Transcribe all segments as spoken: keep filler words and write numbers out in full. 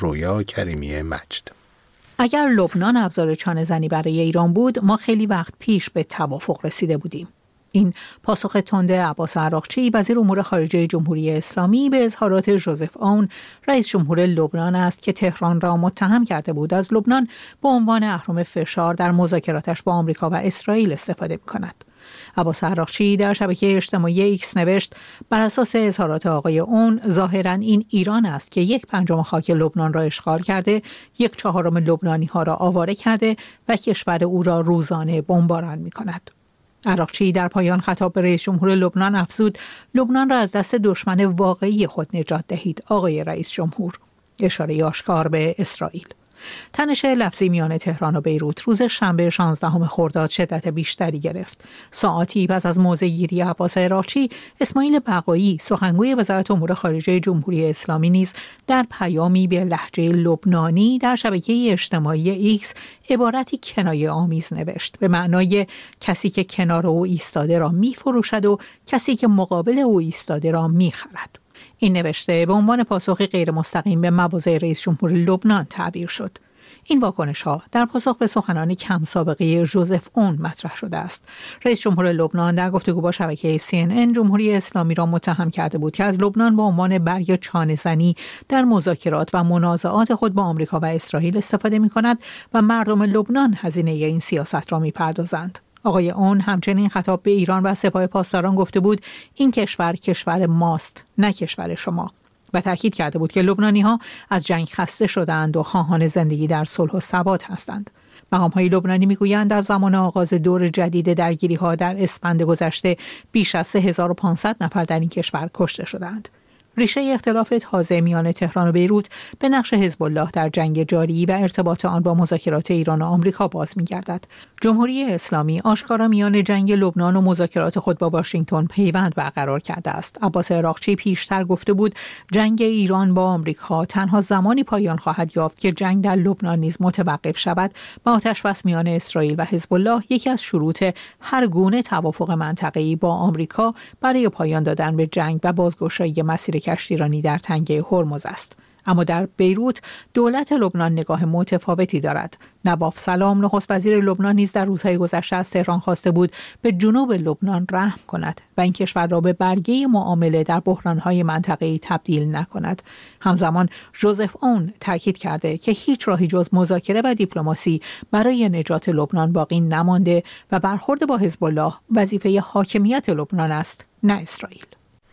رویا کریمی مجد. اگر لبنان ابزار چانه‌زنی برای ایران بود، ما خیلی وقت پیش به توافق رسیده بودیم. این پاسخ تند عباس عراقچی وزیر امور خارجه جمهوری اسلامی به اظهارات ژوزف اون رئیس جمهور لبنان است که تهران را متهم کرده بود از لبنان به عنوان اهرم فشار در مذاکراتش با آمریکا و اسرائیل استفاده می‌کند. عباس عراقچی در شبکه اجتماعی ایکس نوشت بر اساس اظهارات آقای اون ظاهراً این ایران است که یک پنجم خاک لبنان را اشغال کرده، یک چهارم لبنانی ها را آواره کرده و کشور او را روزانه بمباران می‌کند. عراقچی در پایان خطاب به رئیس جمهور لبنان افزود لبنان را از دست دشمن واقعی خود نجات دهید آقای رئیس جمهور، اشاره آشکار به اسرائیل. تنش لفظی میان تهران و بیروت روز شنبه شانزدهم خرداد شدت بیشتری گرفت. ساعاتی پس از موضع‌گیری عباس عراقچی، اسماعیل بقایی سخنگوی وزارت امور خارجه جمهوری اسلامی نیز در پیامی به لهجه لبنانی در شبکه اجتماعی ایکس عبارتی کنایه آمیز نوشت به معنای کسی که کنار او ایستاده را می‌فروشد و کسی که مقابل او ایستاده را می‌خرد. این نوشته به عنوان پاسخی غیر مستقیم به مواضع رئیس جمهور لبنان تعبیر شد. این واکنش‌ها در پاسخ به سخنان کم سابقه ژوزف اون مطرح شده است. رئیس جمهور لبنان در گفتگو با شبکه سی ان ان جمهوری اسلامی را متهم کرده بود که از لبنان به عنوان برگ چانه‌زنی در مذاکرات و منازعات خود با آمریکا و اسرائیل استفاده می‌کند و مردم لبنان هزینه این سیاست را می‌پردازند. آقای اون همچنین خطاب به ایران و سپاه پاسداران گفته بود این کشور کشور ماست نه کشور شما و تاکید کرده بود که لبنانی‌ها از جنگ خسته شدند و خواهان زندگی در صلح و ثبات هستند. مقام‌های لبنانی می‌گویند از زمان آغاز دور جدید درگیری‌ها در اسفند گذشته بیش از سه هزار و پانصد نفر در این کشور کشته شدند. ریشه اختلاف تازه میان تهران و بیروت به نقش حزب الله در جنگ جاری و ارتباط آن با مذاکرات ایران و آمریکا باز می‌گردد. جمهوری اسلامی آشکارا میان جنگ لبنان و مذاکرات خود با واشنگتن پیوند برقرار کرده است. عباس عراقچی پیشتر گفته بود جنگ ایران با آمریکا تنها زمانی پایان خواهد یافت که جنگ در لبنان نیز متوقف شود و آتش‌بس میان اسرائیل و حزب الله یکی از شروط هر گونه توافق منطقه‌ای با آمریکا برای پایان دادن به جنگ و بازگشایی مسیر کشتیرانی در تنگه هرمز است. اما در بیروت دولت لبنان نگاه متفاوتی دارد. نواف سلام نخست وزیر لبنان نیز در روزهای گذشته از تهران خواسته بود به جنوب لبنان رحم کند و این کشور را به برگه معامله در بحران‌های منطقه‌ای تبدیل نکند. همزمان ژوزف اون تاکید کرده که هیچ راهی جز مذاکره و دیپلماسی برای نجات لبنان باقی نمانده و برخورد با حزب الله وظیفه حاکمیت لبنان است نه اسرائیل.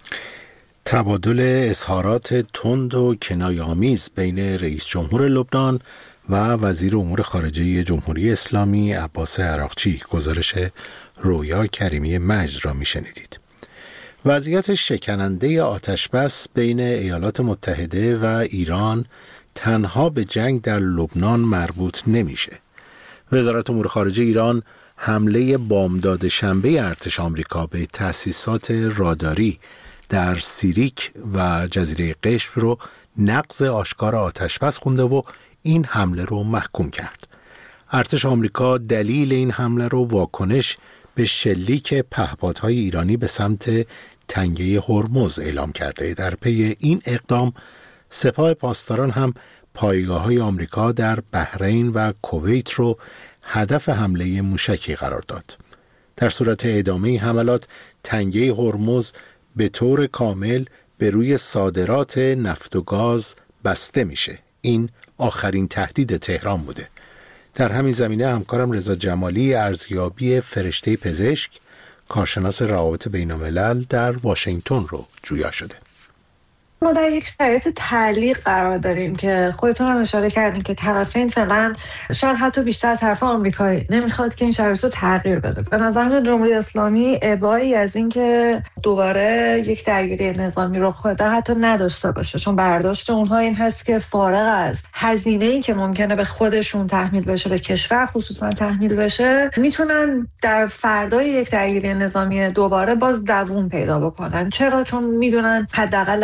تبادل اظهارات تند و کنایه‌آمیز بین رئیس جمهور لبنان و وزیر امور خارجه جمهوری اسلامی عباس عراقچی، گزارش رویا کریمی مجد را میشنیدید. وضعیت شکننده آتشبس بین ایالات متحده و ایران تنها به جنگ در لبنان مربوط نمیشه. وزارت امور خارجه ایران حمله بامداد شنبه ارتش آمریکا به تأسیسات راداری در سیریک و جزیره قشم رو نقض آشکار آتشبس خونده و این حمله رو محکوم کرد. ارتش آمریکا دلیل این حمله رو واکنش به شلیک پهپادهای ایرانی به سمت تنگه هرمز اعلام کرده. در پی این اقدام سپاه پاسداران هم پایگاه‌های آمریکا در بحرین و کویت رو هدف حمله موشکی قرار داد. در صورت ادامه حملات تنگه هرمز به طور کامل به روی صادرات نفت و گاز بسته میشه. این آخرین تهدید تهران بوده. در همین زمینه همکارم رضا جمالی ارزیابی فرشته پزشک، کارشناس روابط بین‌الملل در واشنگتن رو جویا شده. ما در یک شرایط تعلیق قرار داریم که خودتون هم اشاره کردین که طرفین فعلا شاید حتی بیشتر طرف آمریکایی نمیخواد که این شرایط رو تغییر بده. به نظر میاد جمهوری اسلامی ابایی از این که دوباره یک درگیری نظامی رخ بده حتی نداشته باشه، چون برداشت اونها این هست که فارغ از هزینه‌ای که ممکنه به خودشون تحمیل بشه، به کشور خصوصا تحمیل بشه، میتونن در فردای یک درگیری نظامی دوباره باز دووم پیدا بکنن. چرا؟ چون میدونن حداقل در مقطع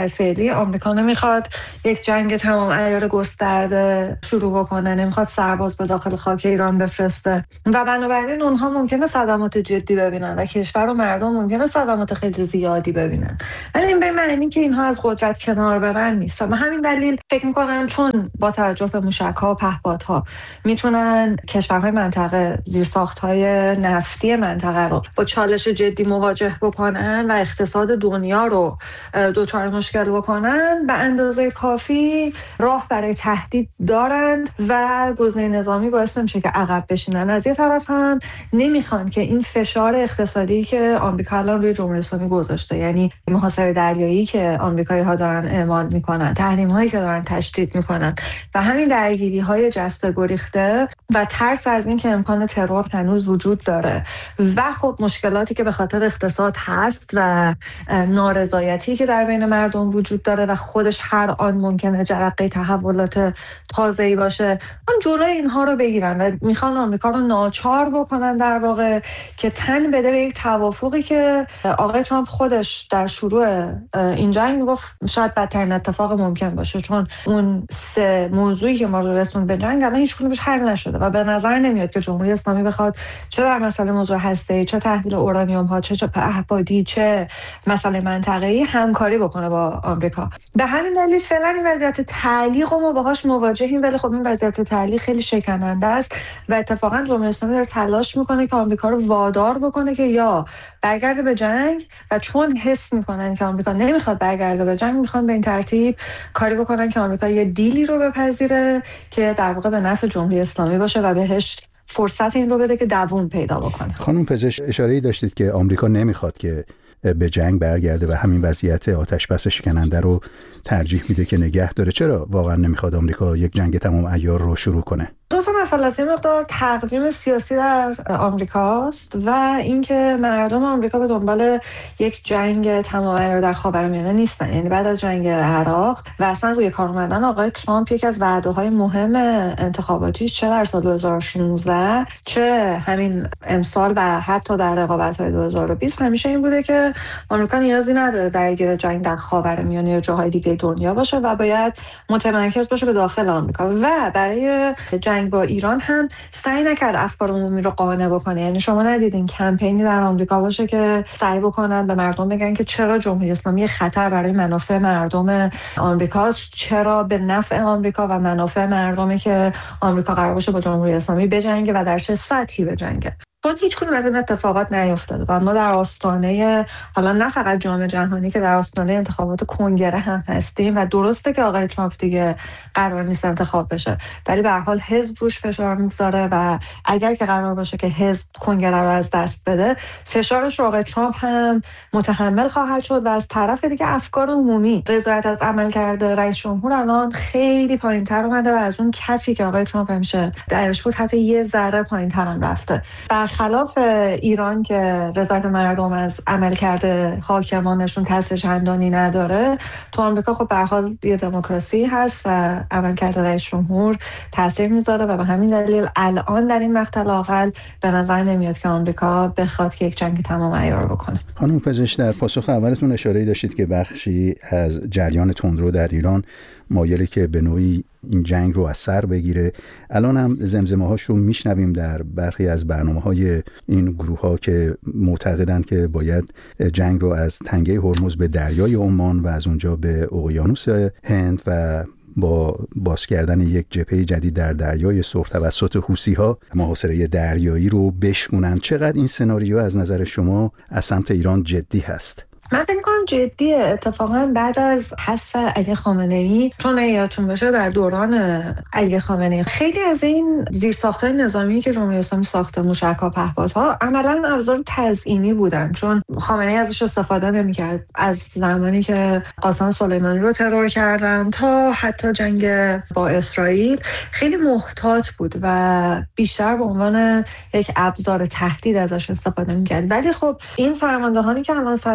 وضعیت فعلی آمریکا نمیخواد یک جنگ تمام عیار گسترده شروع بکنه، نمیخواد سرباز به داخل خاک ایران بفرسته و بنابراین اونها ممکنه صدمات جدی ببینن و کشور و مردم ممکنه صدمات خیلی زیادی ببینن، ولی این به معنی که اینها از قدرت کنار برن نیست. و همین دلیل فکر میکنن چون با توجه به موشک‌ها و پهپادها میتونن کشورهای منطقه زیرساخت‌های نفتی منطقه رو با چالش جدی مواجه بکنن و اقتصاد دنیا رو دچار مشکل بکنن، به اندازه کافی راه برای تهدید دارند و گزینه نظامی باعث نمیشه که عقب بشینن. از یه طرف هم نمیخوان که این فشار اقتصادی که آمریکا الان روی جمهوری اسلامی گذاشته، یعنی محاصره دریایی که آمریکایی‌ها دارن اعمال میکنن، تحریم‌هایی که دارن تشدید میکنن و همین درگیری‌های جسته گریخته و ترس از این که امکان ترور هنوز وجود داره و خب مشکلاتی که به خاطر اقتصاد هست و نارضایتی که در بین مردم وجود داره و خودش هر آن ممکنه جرقه تحولات تازه‌ای باشه، اون جلوی اینها رو بگیرن و میخوان آمریکا رو ناچار بکنن در واقع که تن بده به یک توافقی که آقای ترامپ خودش در شروع این جنگ میگفت شاید بدترین اتفاق ممکن باشه، چون اون سه موضوعی که ما رو رسوند به جنگ الان هیچ کدومش حل نشده و به نظر نمیاد که جمهوری اسلامی بخواد چه در مسئله موضوع هسته‌ای، چه تحویل اورانیوم ها، چه چه پهپادی، چه مسئله منطقه‌ای همکاری بکنه با آمریکا. به همین دلیل فعلا این وضعیت تعلیق ما باهاش مواجهیم، ولی خب این وضعیت تعلیق خیلی شکننده است و اتفاقا جمهوری اسلامی داره تلاش میکنه که آمریکا رو وادار بکنه که یا برگرده به جنگ و چون حس میکنن که آمریکا نمیخواد برگرده به جنگ، میخوان به این ترتیب کاری بکنن که آمریکا یه دیلی رو بپذیره که در واقع به نفع جمهوری اسلامی باشه و بهش فرصت این رو بده که دووم پیدا بکنه. خانم پزشک، اشاره‌ای داشتید که آمریکا نمیخواد که به جنگ برگرده و همین وضعیت آتش بس شکننده رو ترجیح میده که نگه داره. چرا واقعا نمیخواد آمریکا یک جنگ تمام عیار رو شروع کنه؟ دو تا مسئله است. یه مقدار تقویم سیاسی در آمریکاست و اینکه مردم آمریکا به دنبال یک جنگ تمام عیار در خاورمیانه نیستن. یعنی بعد از جنگ عراق و اصلا روی کار اومدن آقای ترامپ، یک از وعده‌های مهم انتخاباتیش چه در سال دو هزار و شانزده چه همین امسال و حتی در رقابت‌های دو هزار و بیست همیشه این بوده که آمریکا نیازی نداره درگیر جنگ در خاورمیانه یا جاهای دیگه دنیا باشه و باید متمرکز باشه به داخل آمریکا. و برای جنگ با ایران هم سعی نکرد افکار عمومی رو قانع بکنه. یعنی شما ندیدین کمپینی در آمریکا باشه که سعی بکنن به مردم بگن که چرا جمهوری اسلامی خطر برای منافع مردم آمریکاست، چرا به نفع آمریکا و منافع مردمی که آمریکا قرار باشه با جمهوری اسلامی بجنگه و در چه سطحی بجنگه. چون هیچ کدوم از این اتفاقات نیفتاده و ما در آستانه، حالا نه فقط جام جهانی، که در آستانه انتخابات کنگره هم هستیم و درسته که آقای ترامپ دیگه قرار نیست انتخاب بشه، ولی به هر حال حزب روش فشار میگذاره و اگر که قرار باشه که حزب کنگره رو از دست بده، فشارش رو آقای ترامپ هم متحمل خواهد شد و از طرف دیگه افکار عمومی، رضایت از عمل کرده رئیس جمهور الان خیلی پایین‌تر اومده و از اون کفی که آقای ترامپ همیشه درش بود حتی یه ذره پایین‌تر هم رفته. خلاف ایران که رضایت مردم از عمل کرده حاکمانشون تاثیر چندانی نداره، تو آمریکا خب به هر حال یه دموکراسی هست و عمل کرده رئیس جمهور تاثیر میذاره و به همین دلیل الان در این مقطع لااقل به نظر نمیاد که آمریکا بخواد که یک جنگ تمام عیار بکنه. خانم پزشک، در پاسخ اولتون اشاره‌ای داشتید که بخشی از جریان تندرو در ایران مایلی که به نوعی این جنگ رو از سر بگیره. الان هم زمزمه هاش رو میشنویم در برخی از برنامه‌های این گروه ها که معتقدن که باید جنگ رو از تنگه هرمز به دریای عمان و از اونجا به اقیانوس هند و با باز کردن یک جبهه جدید در دریای سرخ توسط حوثی‌ها محاصره دریایی رو بشکنن. چقدر این سناریو از نظر شما از سمت ایران جدی هست؟ من فکر می‌کنم جدیه. اتفاقا بعد از حذف علی خامنه‌ای، چون یادتون باشه در دوران علی خامنه‌ای خیلی از این زیرساخت‌های نظامی که جمهوری اسلامی ساخته، موشک‌ها، پهپادها، عملاً ابزار تزیینی بودن، چون خامنه‌ای ازش استفاده نمی‌کرد. از زمانی که قاسم سلیمانی رو ترور کردن تا حتی جنگ با اسرائیل خیلی محتاط بود و بیشتر به عنوان یک ابزار تهدید ازش استفاده می‌کرد. ولی خب این فرماندهانی که الان سر کار هستن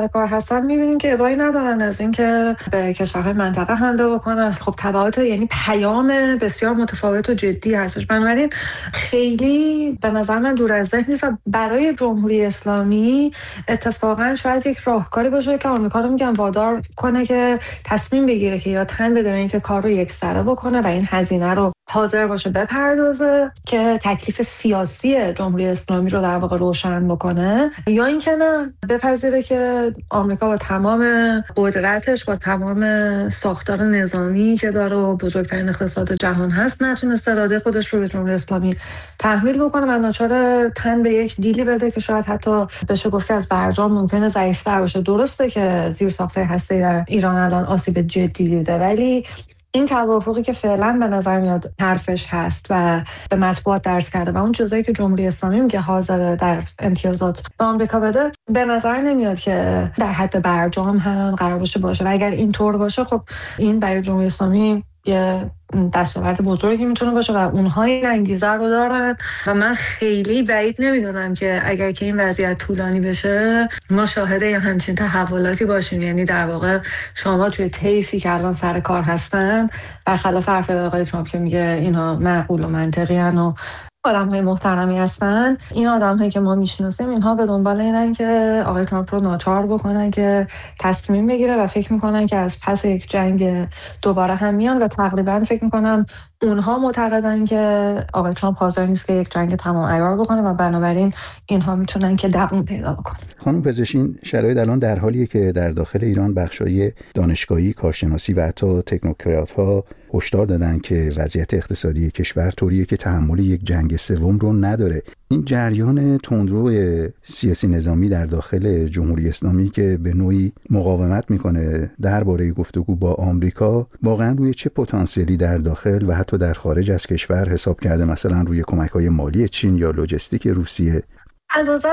هستن میبینیم که ابایی ندارن از اینکه به کشورهای منطقه حمله بکنن. خب تبعات یعنی پیام بسیار متفاوت و جدی هستش. بنابراین خیلی به نظر من دور از ذهن نیست. برای جمهوری اسلامی اتفاقا شاید یک راهکاری باشه که آمریکا رو میگن وادار کنه که تصمیم بگیره که یا تن بده به اینکه کار رو یکسره بکنه و این هزینه رو حاضر باشه بپردازه که تکلیف سیاسی جمهوری اسلامی رو در واقع روشن بکنه، یا اینکه نه بپذیره که آمریکا با تمام قدرتش، با تمام ساختار نظامی که داره و بزرگترین اقتصاد جهان هست، نتونسته اراده خودش رو به جمهوری اسلامی تحمیل بکنه و ناچار تن به یک دیلی بده که شاید حتی بشه گفت از برجام ممکنه ضعیف‌تر باشه. درسته که زیرساخت‌های هسته‌ای در ایران الان آسیب جدی دیده، ولی این توافقی که فعلا به نظر میاد حرفش هست و به مطبوعات درس کرده و اون چیزایی که جمهوری اسلامی میگه حاضر در امتیازات به آمریکا بده، به نظر نمیاد که در حد برجام هم قرار باشه باشه و اگر اینطور باشه خب این برای جمهوری اسلامی یه دستاورد بزرگی میتونه باشه و اونها این انگیزه رو دارن و من خیلی بعید نمیدونم که اگر که این وضعیت طولانی بشه ما شاهد یه همچین تحولاتی باشیم. یعنی در واقع شما توی طیفی که الان سر کار هستن، برخلاف حرف آقای ترامپ که میگه اینها معقول و منطقی هن و آدم های محترمی هستن، این آدم هایی که ما میشناسیم اینها به دنبال اینن که آقای ترامپ رو ناچار بکنن که تصمیم بگیره و فکر میکنن که از پس یک جنگ دوباره هم میان و تقریبا فکر میکنم اونها معتقدن که آقای ترامپ حاضر نیست که یک جنگ تمام عیار بکنه و بنابراین اینها میتونن که دوام پیدا بکنن. خانم پزشکین، شرایط الان در حالیه که در داخل ایران بخشای دانشگاهی، کارشناسی و حتی تکنوکرات‌ها هشدار دادن که وضعیت اقتصادی کشور طوریه که تحمل یک جنگ سوم رو نداره. این جریان تندرو سیاسی نظامی در داخل جمهوری اسلامی که به نوعی مقاومت میکنه درباره گفتگو با آمریکا، واقعا روی چه پتانسیلی در داخل و حتی در خارج از کشور حساب کرده؟ مثلا روی کمک‌های مالی چین یا لوجستیک روسیه؟ از نظر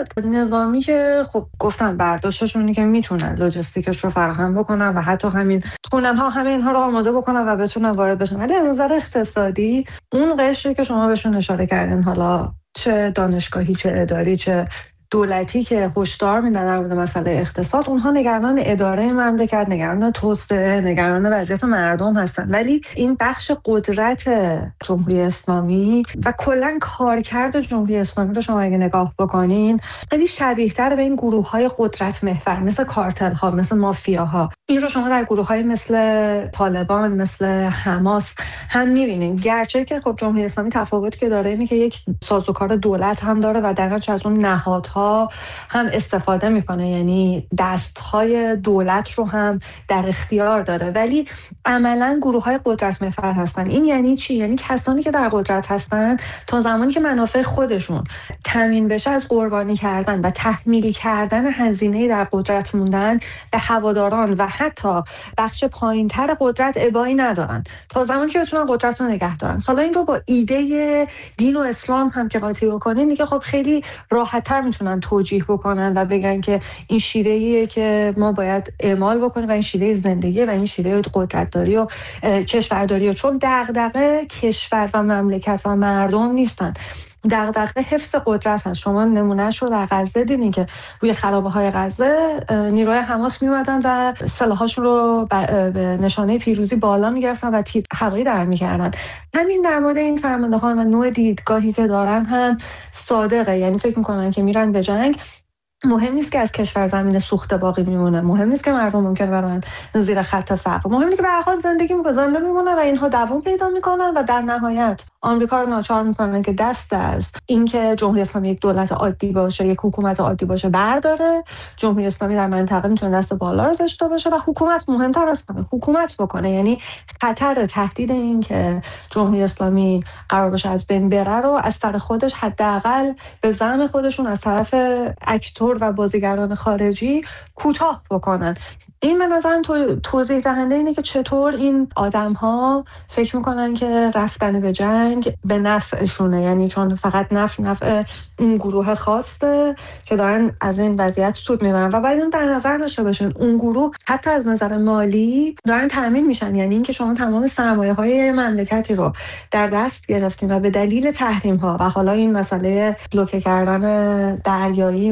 نظامی که خب گفتم برداشتشونه که میتونن لوجستیکش رو فراهم بکنن و حتی همین تونن ها همه اینها رو آماده بکنن و بتونن وارد بشن. ولی از نظر اقتصادی اون قشری که شما بهشون اشاره کردین، حالا چه دانشگاهی چه اداری چه دولتی که هشدار میدن در مورد مسئله اقتصاد، اونها نگران اداره مملکت، نگران توسعه، نگران وضعیت مردم هستن. ولی این بخش قدرت جمهوری اسلامی و کلا کارکرد جمهوری اسلامی رو شما اگه نگاه بکنین خیلی شبیه‌تر به این گروه‌های قدرت محور مثل کارتل‌ها، مثل مافیاها. این رو شما در گروه‌های مثل طالبان، مثل حماس هم می‌بینین. گرچه که خب جمهوری اسلامی تفاوتی که داره اینه که یک سازوکار دولت هم داره و در از اون نهادها هم استفاده میکنه، یعنی دستهای دولت رو هم در اختیار داره، ولی عملاً گروه‌های قدرت محور هستن. این یعنی چی؟ یعنی کسانی که در قدرت هستن تا زمانی که منافع خودشون تامین بشه از قربانی کردن و تحمیل کردن هزینه در قدرت موندن به هواداران و حتی بخش پایین‌تر قدرت ابایی ندارن تا زمانی که بتونن قدرت رو نگه دارن. حالا این رو با ایده دین و اسلام هم که قاطی بکنین دیگه خب خیلی راحت‌تر میتونن توجیه بکنن و بگن که این شیوهیه که ما باید اعمال بکنیم و این شیوه زندگی و این شیوه قدرتداری و کشورداری، چون دغدغه کشور و مملکت و مردم نیستن، دغدغه حفظ قدرت هست. شما نمونهش رو در غزه دیدین که روی خرابه‌های غزه نیروهای حماس میومدن و سلاحاشون رو به نشانه پیروزی بالا میگرفتن و تیپ هوایی در میکردن. همین در مورد این فرماندهان و نوع دیدگاهی که دارن هم صادقه، یعنی فکر میکنن که میرن به جنگ، مهم نیست که از کشور زمین سوخته باقی میمونه، مهم نیست که مردم ممکن برن زیر خط فقر، مهم اینه که به هر حال زندگی میکنن میمونن و اینها دوام پیدا میکنن و در نهایت آمریکا رو ناچار میکنن که دست از اینکه جمهوری اسلامی یک دولت عادی باشه، یک حکومت عادی باشه برداره. جمهوری اسلامی در منطقه میتونه دست بالا رو داشته باشه و حکومت مهمتر از همه حکومت بکنه. یعنی خطر تهدید این که جمهوری اسلامی قرار باشه از بین بره رو از طرف خودش حداقل به زعم خودشون از طرف اکتور و بازیگران خارجی کوتاه بکنن. این به نظرم تو توضیح دهنده اینه که چطور این آدم‌ها فکر میکنن که رفتن به جنگ به نفعشونه، یعنی چون فقط نفع نفع اون گروه خاصه که دارن از این وضعیت سود میبرن و باید اون در نظر داشته باشین اون گروه حتی از نظر مالی دارن تامین میشن. یعنی اینکه شما تمام سرمایه‌های مملکتی رو در دست گرفتین و به دلیل تحریم‌ها و حالا این مسئله بلوکه کردن دریایی رو هم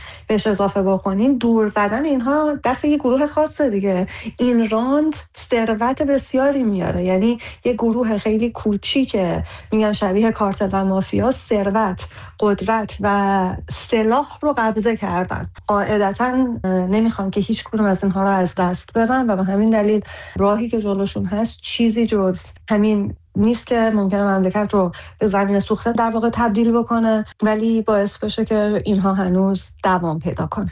بهش اضافه بکنیم، دور زدن اینها دست یه گروه خاصه دیگه. این راند ثروت بسیاری میاره، یعنی یه گروه خیلی کوچیکه، میگن شبیه کارتل و مافیا، ثروت، قدرت و سلاح رو قبضه کردن. قاعدتا نمیخوان که هیچ کدوم از اینها رو از دست بدن و به همین دلیل راهی که جلوشون هست چیزی جز همین نیست که ممکنه مملکت رو به زمین سوخته در واقع تبدیل بکنه، ولی باعث بشه که اینها هنوز دوام پیدا کنه.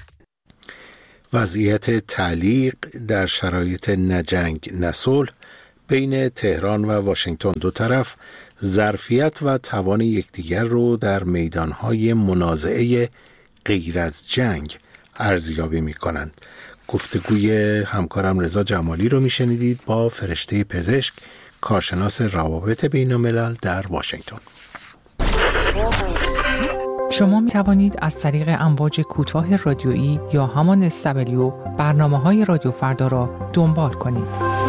وضعیت تعلیق در شرایط نه جنگ نه صلح بین تهران و واشنگتن، دو طرف ظرفیت و توان یکدیگر رو در میدانهای منازعه غیر از جنگ ارزیابی می کنند. گفتگوی همکارم رضا جمالی رو می شنیدید با فرشته پزشک، کارشناس روابط بین الملل در واشنگتن. شما می توانید از طریق امواج کوتاه رادیویی یا همان استبلیو برنامه‌های رادیو فردا را دنبال کنید.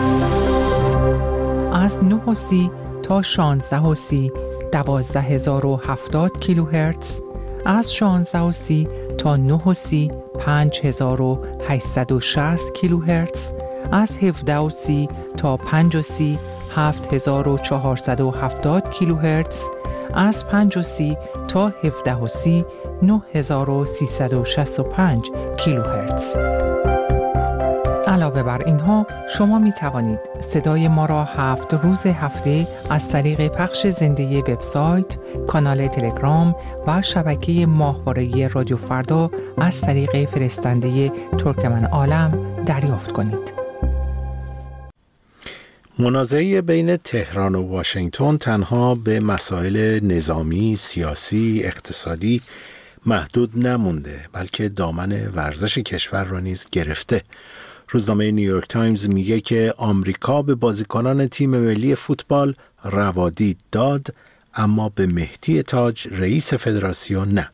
از نه و سی تا شانزده و سی دوازده هزار و هفتاد کیلوهرتز، از شانزده و سی تا نه و سی پنج هزار و هشتصد و شصت کیلوهرتز، از هفده و سی تا پنج و سی هفت هزار و چهارصد و هفتاد کیلوهرتز، از پنج و سی تا هفده و سی نه هزار و سیصد و شصت و پنج کیلوهرتز. علاوه بر اینها شما می توانید صدای ما را هفت روز هفته از طریق پخش زنده وبسایت، کانال تلگرام و شبکه ماهواره‌ای رادیو فردا از طریق فرستنده ترکمن عالم دریافت کنید. منازعه بین تهران و واشنگتن تنها به مسائل نظامی، سیاسی، اقتصادی محدود نمونده، بلکه دامن ورزش کشور را نیز گرفته. روزنامه نیویورک تایمز میگه که آمریکا به بازیکنان تیم ملی فوتبال روادید داد، اما به مهدی تاج رئیس فدراسیون نه.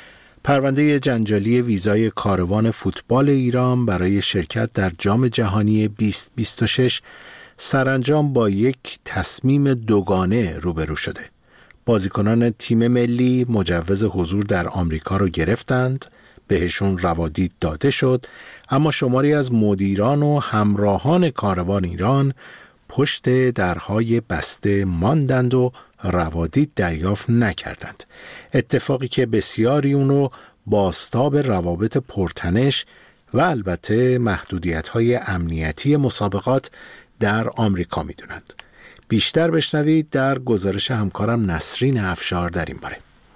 پرونده جنجالی ویزای کاروان فوتبال ایران برای شرکت در جام جهانی بیست بیست و شش سرانجام با یک تصمیم دوگانه روبرو شده. بازیکنان تیم ملی مجوز حضور در آمریکا رو گرفتند، بهشون روادید داده شد، اما شماری از مدیران و همراهان کاروان ایران پشت درهای بسته ماندند و روادید دریافت نکردند. اتفاقی که بسیاری اون رو بازتاب روابط پرتنش و البته محدودیت‌های امنیتی مسابقات در آمریکا می‌دونند. بیشتر بشنوید در گزارش همکارم نسرین افشار در این باره.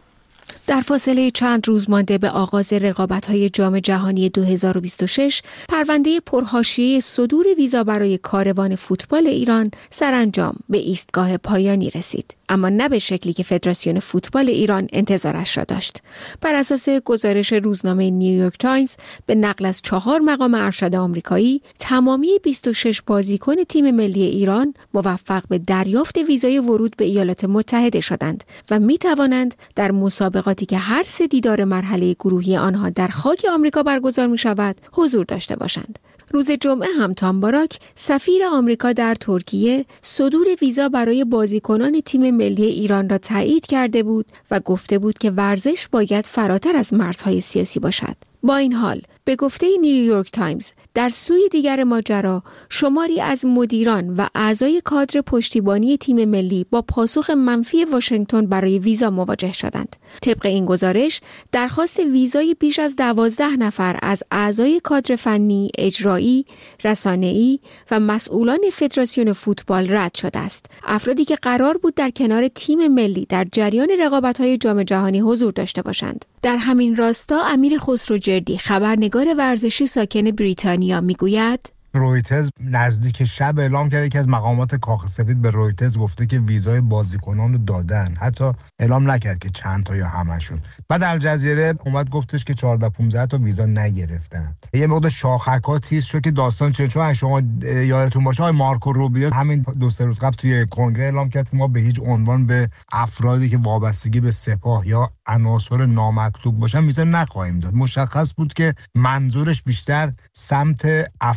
در فاصله چند روز مانده به آغاز رقابت‌های جام جهانی دو هزار و بیست و شش، پرونده پرحاشیه صدور ویزا برای کاروان فوتبال ایران سرانجام به ایستگاه پایانی رسید، اما نه به شکلی که فدراسیون فوتبال ایران انتظارش را داشت. بر اساس گزارش روزنامه نیویورک تایمز به نقل از چهار مقام ارشد آمریکایی، تمامی بیست و شش بازیکن تیم ملی ایران موفق به دریافت ویزای ورود به ایالات متحده شدند و می توانند در مسابقاتی که هر سه دیدار مرحله گروهی آنها در خاک آمریکا برگزار می شود حضور داشته باشند. روز جمعه هم تام باراک، سفیر آمریکا در ترکیه، صدور ویزا برای بازیکنان تیم ملی ایران را تایید کرده بود و گفته بود که ورزش باید فراتر از مرزهای سیاسی باشد. با این حال، به گفته نیویورک تایمز، در سوی دیگر ماجرا شماری از مدیران و اعضای کادر پشتیبانی تیم ملی با پاسخ منفی واشنگتن برای ویزا مواجه شدند. طبق این گزارش، درخواست ویزای بیش از دوازده نفر از اعضای کادر فنی، اجرایی، رسانه‌ای و مسئولان فدراسیون فوتبال رد شده است. افرادی که قرار بود در کنار تیم ملی در جریان رقابت‌های جام جهانی حضور داشته باشند. در همین راستا امیر خسروجردی، خبرنگار ورزشی ساکن بریتانیا، میگوید رویترز نزدیک شب اعلام کرده که از مقامات کاخ سفید به رویترز گفته که ویزای بازیکنان رو دادن، حتی اعلام نکرد که چند تا یا همشون. بعد الجزیره اومد گفتش که چهارده پانزده تا ویزا نگرفتن. یه مقدار شاخک‌ها تیز شد که داستان چه، چون شما یادتون باشه آقای مارکو روبیو همین دو سه روز قبل توی کنگره اعلام کرد که ما به هیچ عنوان به افرادی که وابستگی به سپاه یا عناصر نامطلوب باشن ویزا نخواهیم داد. مشخص بود که منظورش بیشتر سمت افراد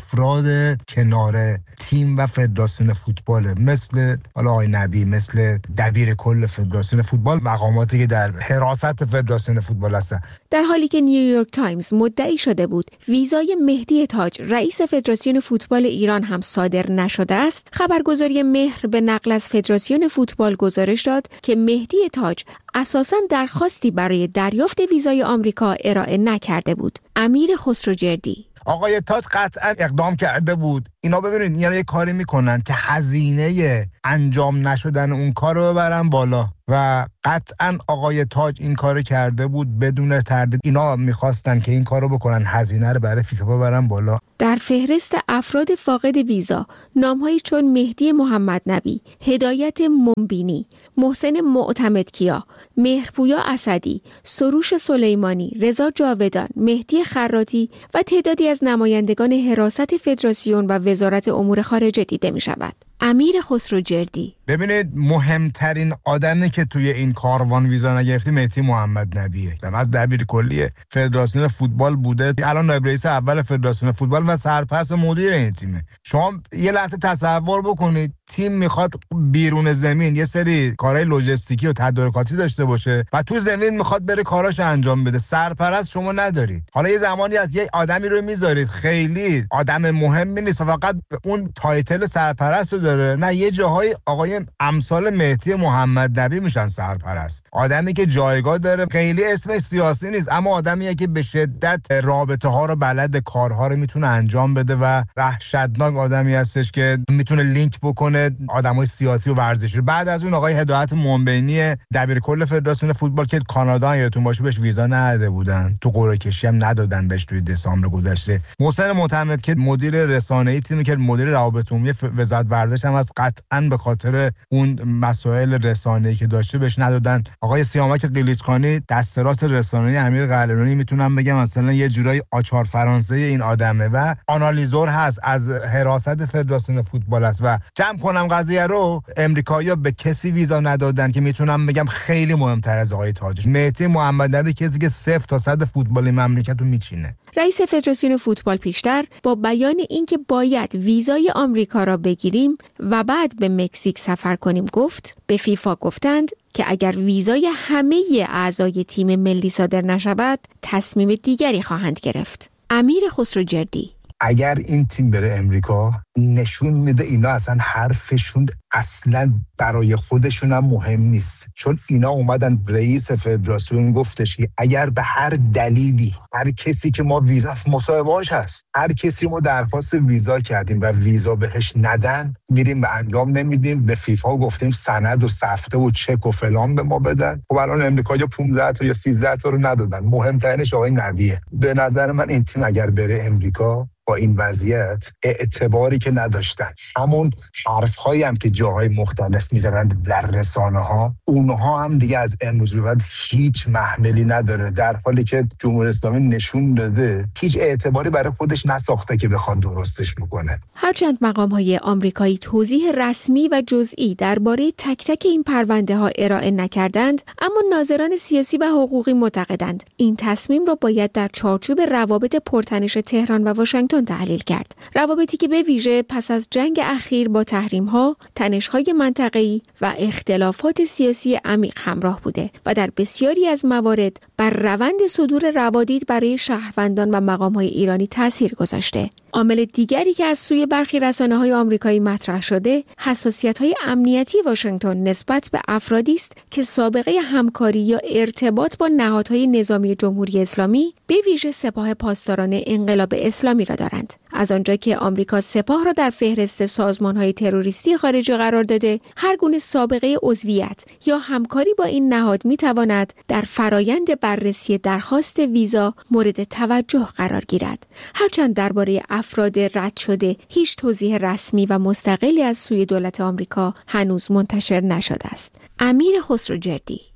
ایستاده کنار تیم و فدراسیون فوتبال، مثل حالا آقای نبی، مثل دبیر کل فدراسیون فوتبال، مقاماتی که در حراست فدراسیون فوتبال هستن. در حالی که نیویورک تایمز مدعی شده بود ویزای مهدی تاج رئیس فدراسیون فوتبال ایران هم صادر نشده است، خبرگزاری مهر به نقل از فدراسیون فوتبال گزارش داد که مهدی تاج اساساً درخواستی برای دریافت ویزای آمریکا ارائه نکرده بود. امیر خسروجردی: آقای تاج قطعا اقدام کرده بود. اینا ببینید اینا یه کاری میکنن که هزینه انجام نشدن اون کار رو ببرن بالا و قطعا آقای تاج این کار کرده بود بدون تردید. اینا میخواستن که این کار رو بکنن، هزینه رو برای فیفا ببرن بالا. در فهرست افراد فاقد ویزا نامهایی چون مهدی محمد نبی، هدایت منبینی، محسن معتمدکیا، مهرپویا اسدی، سروش سلیمانی، رضا جاودان، مهدی خراطی و تعدادی از نمایندگان حراست فدراسیون و وزارت امور خارجه دیده می شود. امیر خسروجردی: ببینید مهمترین آدمی که توی این کاروان ویزا نگرفتی مهدی محمد نبیه. از دبیر کلی فدراسیون فوتبال بوده، الان نایب رئیس اول فدراسیون فوتبال و سرپرست مدیر این تیمه. شما یه لحظه تصور بکنید تیم میخواد بیرون زمین یه سری کارهای لوجستیکی و تدارکاتی داشته باشه و تو زمین میخواد بره کاراشو انجام بده. سرپرست شما ندارید. حالا یه زمانی از یه آدمی رو میذارید خیلی آدم مهمی نیست و فقط اون تایتل سرپرست رو داره، نه یه جاهای آقای امثال مهدی محمد نبی میشن سرپرست. آدمی که جایگاه داره، خیلی اسمش سیاسی نیست اما آدمیه که به شدت رابطه ها رو بلد، کارها رو میتونه انجام بده و وحشتناک آدمی هستش که میتونه لینک بکنه آدمای سیاسی و ورزشی. بعد از اون آقای هدایت منبینی دبیر کل فدراسیون فوتبال که کانادا یادتون باشه بهش ویزا نداده بودن، تو قرعه کشی هم ندادن بهش توی دسامبر گذشته. محسن معتمد که مدیر رسانه‌ای تیمی که مدیر روابط عمومی وزارت ورزش هم از قطعاً به خاطر اون مسائل رسانه‌ای که داشته بهش ندادن. آقای سیامک قلیچخانی دست راست رسانه‌ای امیر قلعه‌نوری میتونم بگم مثلا یه جورای آچار فرانسه این آدمه و آنالیزور هست، از حراست فدراسیون فوتبال است. و جمع کنم قضیه رو، امریکایی‌ها به کسی ویزا ندادن که میتونم بگم خیلی مهمتر از آقای تاج. مهدی محمد نبی کسی که صفر تا صد فوتبال مملکت رو میچینه. رئیس فدراسیون فوتبال پیشتر با بیان اینکه باید ویزای آمریکا را بگیریم و بعد به مکزیک سفر کنیم گفت به فیفا گفتند که اگر ویزای همه اعضای تیم ملی صادر نشود تصمیم دیگری خواهند گرفت. امیر خسروجردی: اگر این تیم بره امریکا نشون میده اینا اصلا حرفشون اصلا برای خودشون هم مهم نیست، چون اینا اومدن رئیس فدراسیون گفتش که اگر به هر دلیلی هر کسی که ما ویزا مصاحبه‌اش هست، هر کسی ما درخواست ویزا کردیم و ویزا بهش ندن میریم به انجام نمیدیم، به فیفا گفتیم سند و سفته و چک و فلان به ما بدن. خب الان امریکا یا پانزده تا یا سیزده تا رو ندادن. مهمترینش آقای نبیه. به نظر من این تیم اگر بره امریکا با این وضعیت اعتباری که نداشتن، همون حرف‌هایی هم که جاهای مختلف می‌زنند در رسانه‌ها، اونها هم دیگه از امروز به بعد هیچ محملی نداره، در حالی که جمهوری اسلامی نشون داده هیچ اعتباری برای خودش نساخته که بخواد درستش بکنه. هرچند مقام‌های آمریکایی توضیح رسمی و جزئی درباره تک تک این پرونده‌ها ارائه نکردند، اما ناظران سیاسی و حقوقی معتقدند این تصمیم را باید در چارچوب روابط پرتنش تهران و واشنگتن تحلیل کرد. روابطی که به ویژه پس از جنگ اخیر با تحریم‌ها، تنش‌های منطقه‌ای و اختلافات سیاسی عمیق همراه بوده و در بسیاری از موارد بر روند صدور روادید برای شهروندان و مقام‌های ایرانی تأثیر گذاشته. عامل دیگری که از سوی برخی رسانه‌های آمریکایی مطرح شده، حساسیت‌های امنیتی واشنگتن نسبت به افرادی است که سابقه همکاری یا ارتباط با نهادهای نظامی جمهوری اسلامی، به ویژه سپاه پاسداران انقلاب اسلامی را دارند. از آنجا که آمریکا سپاه را در فهرست سازمان‌های تروریستی خارجی قرار داده، هر گونه سابقه عضویت یا همکاری با این نهاد می‌تواند در فرایند بررسی درخواست ویزا مورد توجه قرار گیرد. هرچند درباره افراد رد شده هیچ توضیح رسمی و مستقلی از سوی دولت آمریکا هنوز منتشر نشده است. امیر خسروجردی: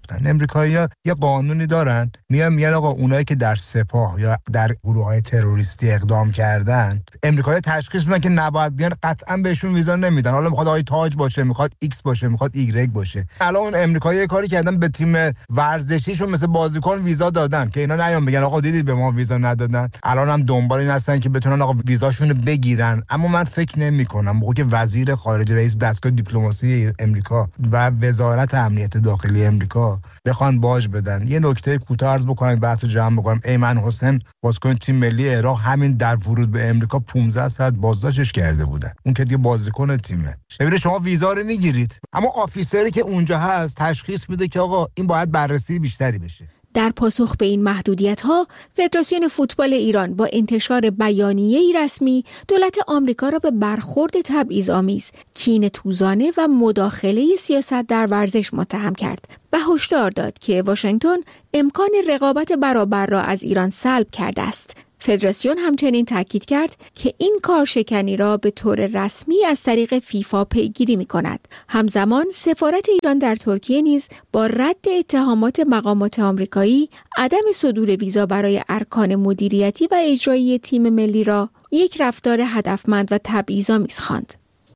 نمیگفتن. امریکایی‌ها یه قانونی دارن، میان میگن آقا اونایی که در سپاه یا در گروه‌های تروریستی اقدام کردن، امریکایی‌ها تشخیص میدن که نباید بیان، قطعا بهشون ویزا نمیدن. حالا میخواد آقای تاج باشه، میخواد ایکس باشه، میخواد ایگرگ باشه. الان امریکایی‌ها کاری کردن به تیم ورزشیشون مثل بازیکن ویزا دادن که اینا نیان بگن آقا دیدید به ما ویزا ندادن. الان هم دنبال این هستن که بتونن آقا ویزاشونو بگیرن. اما من فکر نمی‌کنم موقعی که وزیر خارجه، رئیس دستگاه دیپلماسی امریکا و وزارت امنیت داخلی امریکا بخوان باج بدن. یه نکته کوتاه عرض بکنم بحثو جمع بکنم. ایمن حسین بازیکن تیم ملی عراق همین در ورود به امریکا پانزده ساعت بازداشتش کرده بودن. اون که دیگه بازیکن تیمه. ببینید شما ویزا رو میگیرید، اما آفیسری که اونجا هست تشخیص میده که آقا این باید بررسی بیشتری بشه. در پاسخ به این محدودیت‌ها، فدراسیون فوتبال ایران با انتشار بیانیه‌ای رسمی دولت آمریکا را به برخورد تبعیض‌آمیز، کینه‌توزانه و مداخله سیاست در ورزش متهم کرد و هشدار داد که واشنگتن امکان رقابت برابر را از ایران سلب کرده است. فدراسیون همچنین تاکید کرد که این کارشکنی را به طور رسمی از طریق فیفا پیگیری می‌کند. همزمان سفارت ایران در ترکیه نیز با رد اتهامات مقامات آمریکایی عدم صدور ویزا برای ارکان مدیریتی و اجرایی تیم ملی را یک رفتار هدفمند و تبعیض‌آمیز خواند.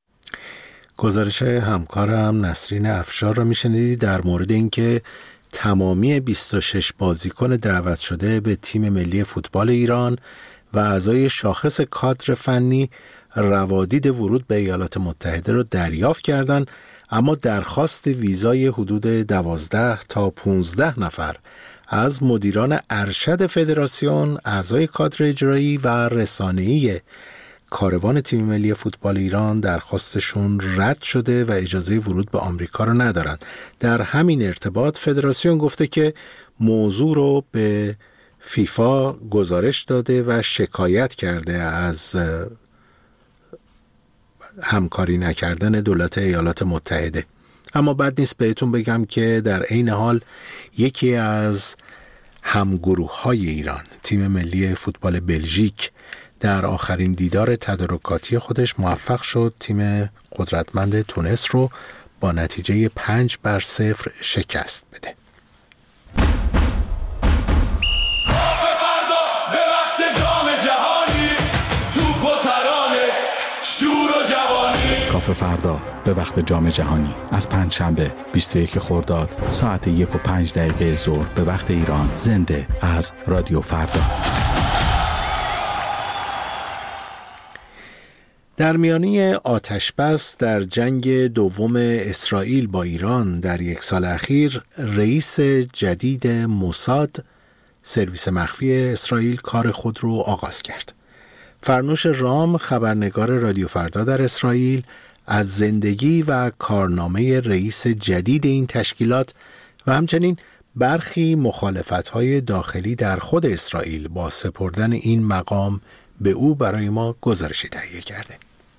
گزارش همکارم نسرین افشار را میشنیدید در مورد اینکه تمامی بیست و شش بازیکن دعوت شده به تیم ملی فوتبال ایران و اعضای شاخص کادر فنی روادید ورود به ایالات متحده را دریافت کردند، اما درخواست ویزای حدود دوازده تا پانزده نفر از مدیران ارشد فدراسیون، اعضای کادر اجرایی و رسانه‌ای کاروان تیم ملی فوتبال ایران درخواستشون رد شده و اجازه ورود به آمریکا رو ندارند. در همین ارتباط فدراسیون گفته که موضوع رو به فیفا گزارش داده و شکایت کرده از همکاری نکردن دولت ایالات متحده. اما بد نیست بهتون بگم که در عین حال یکی از همگروه‌های ایران، تیم ملی فوتبال بلژیک، در آخرین دیدار تدارکاتی خودش موفق شد تیم قدرتمند تونس رو با نتیجه پنج بر صفر شکست بده. کافه فردا به وقت جام جهانی از پنجشنبه بیست و یک خرداد ساعت یک و پنج دقیقه ظهر به وقت ایران، زنده از رادیو فردا. در میانه آتشبس در جنگ دوم اسرائیل با ایران در یک سال اخیر، رئیس جدید موساد، سرویس مخفی اسرائیل، کار خود رو آغاز کرد. فرنوش رام، خبرنگار رادیو فردا در اسرائیل، از زندگی و کارنامه رئیس جدید این تشکیلات و همچنین برخی مخالفت‌های داخلی در خود اسرائیل با سپردن این مقام به او برای ما گزارشی تهیه کرده.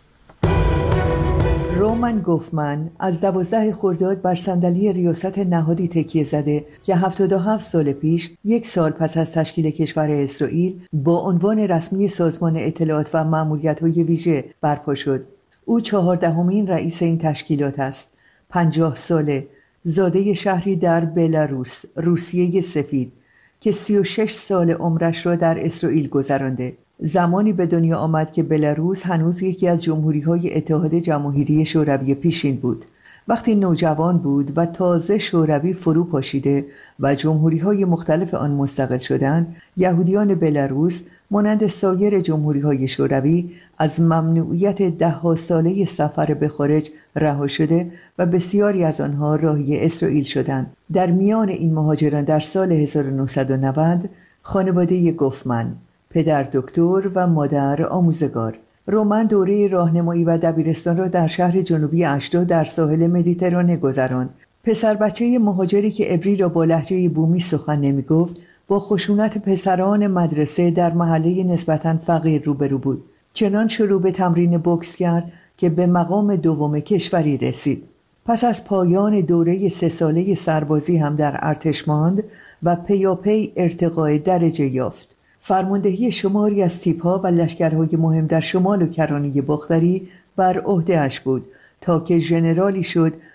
رومن گوفمن از دوازده خرداد بر صندلی ریاست نهادی تکیه زده که هفتاد و هفت سال پیش، یک سال پس از تشکیل کشور اسرائیل، با عنوان رسمی سازمان اطلاعات و ماموریت‌های ویژه برپا شد. او چهاردهمین رئیس این تشکیلات است. پنجاه ساله، زاده شهری در بلاروس، روسیه سفید، که سی و شش سال عمرش را در اسرائیل گذرانده. زمانی به دنیا آمد که بلاروس هنوز یکی از جمهوری‌های اتحاد جماهیری شوروی پیشین بود. وقتی نوجوان بود و تازه شوروی فرو پاشیده و جمهوری‌های مختلف آن مستقل شدند، یهودیان بلاروس مانند سایر جمهوری‌های شوروی از ممنوعیت ده ساله سفر به خارج رها شده و بسیاری از آنها راهی اسرائیل شدند. در میان این مهاجران در سال هزار و نهصد و نود خانواده گوفمن، پدر دکتر و مادر آموزگار. رومن دوره راهنمایی و دبیرستان را در شهر جنوبی اشدود در ساحل مدیترانه گذراند. پسر بچه مهاجری که عبری را با لهجه بومی سخن نمی‌گفت، با خشونت پسران مدرسه در محله نسبتاً فقیر روبرو بود. چنان شروع به تمرین بوکس کرد که به مقام دوم کشوری رسید. پس از پایان دوره سه ساله سربازی هم در ارتش ماند و پیاپی ارتقای درجه یافت. فرماندهی شماری از تیپ‌ها و لشکرهای مهم در شمال و کرانه باختری بر عهده‌اش بود تا که ژنرالی شد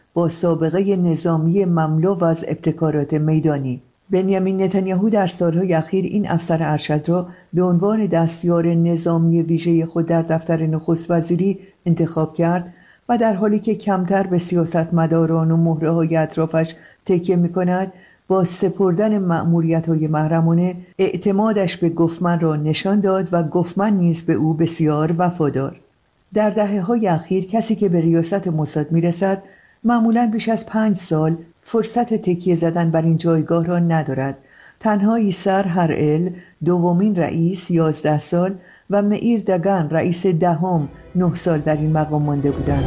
با سابقه نظامی مملو از ابتکارات میدانی. بنیامین نتانیاهو در سالهای اخیر این افسر ارشد را به عنوان دستیار نظامی ویژه خود در دفتر نخست وزیری انتخاب کرد و در حالی که کمتر به سیاستمداران و مهره‌های اطرافش تکیه می‌کند، با سپردن مأموریت‌های محرمانه اعتمادش به گوفمن را نشان داد و گوفمن نیز به او بسیار وفادار. در دهه‌های اخیر کسی که به ریاست موساد می‌رسد معمولاً بیش از پنج سال فرصت تکیه زدن بر این جایگاه را ندارد. تنها ایسر هرئل دومین رئیس یازده سال و مئیر دگان رئیس دهم نه سال در این مقام مانده بودند.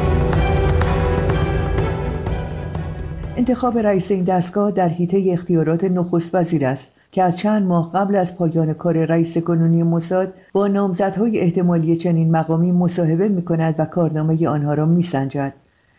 انتخاب رئیس این دستگاه در حیطه اختیارات نخست وزیر است که از چند ماه قبل از پایان کار رئیس کنونی موساد با نامزدهای احتمالی چنین مقامی مصاحبه می‌کند و کارنامه آنها را می‌سنجد.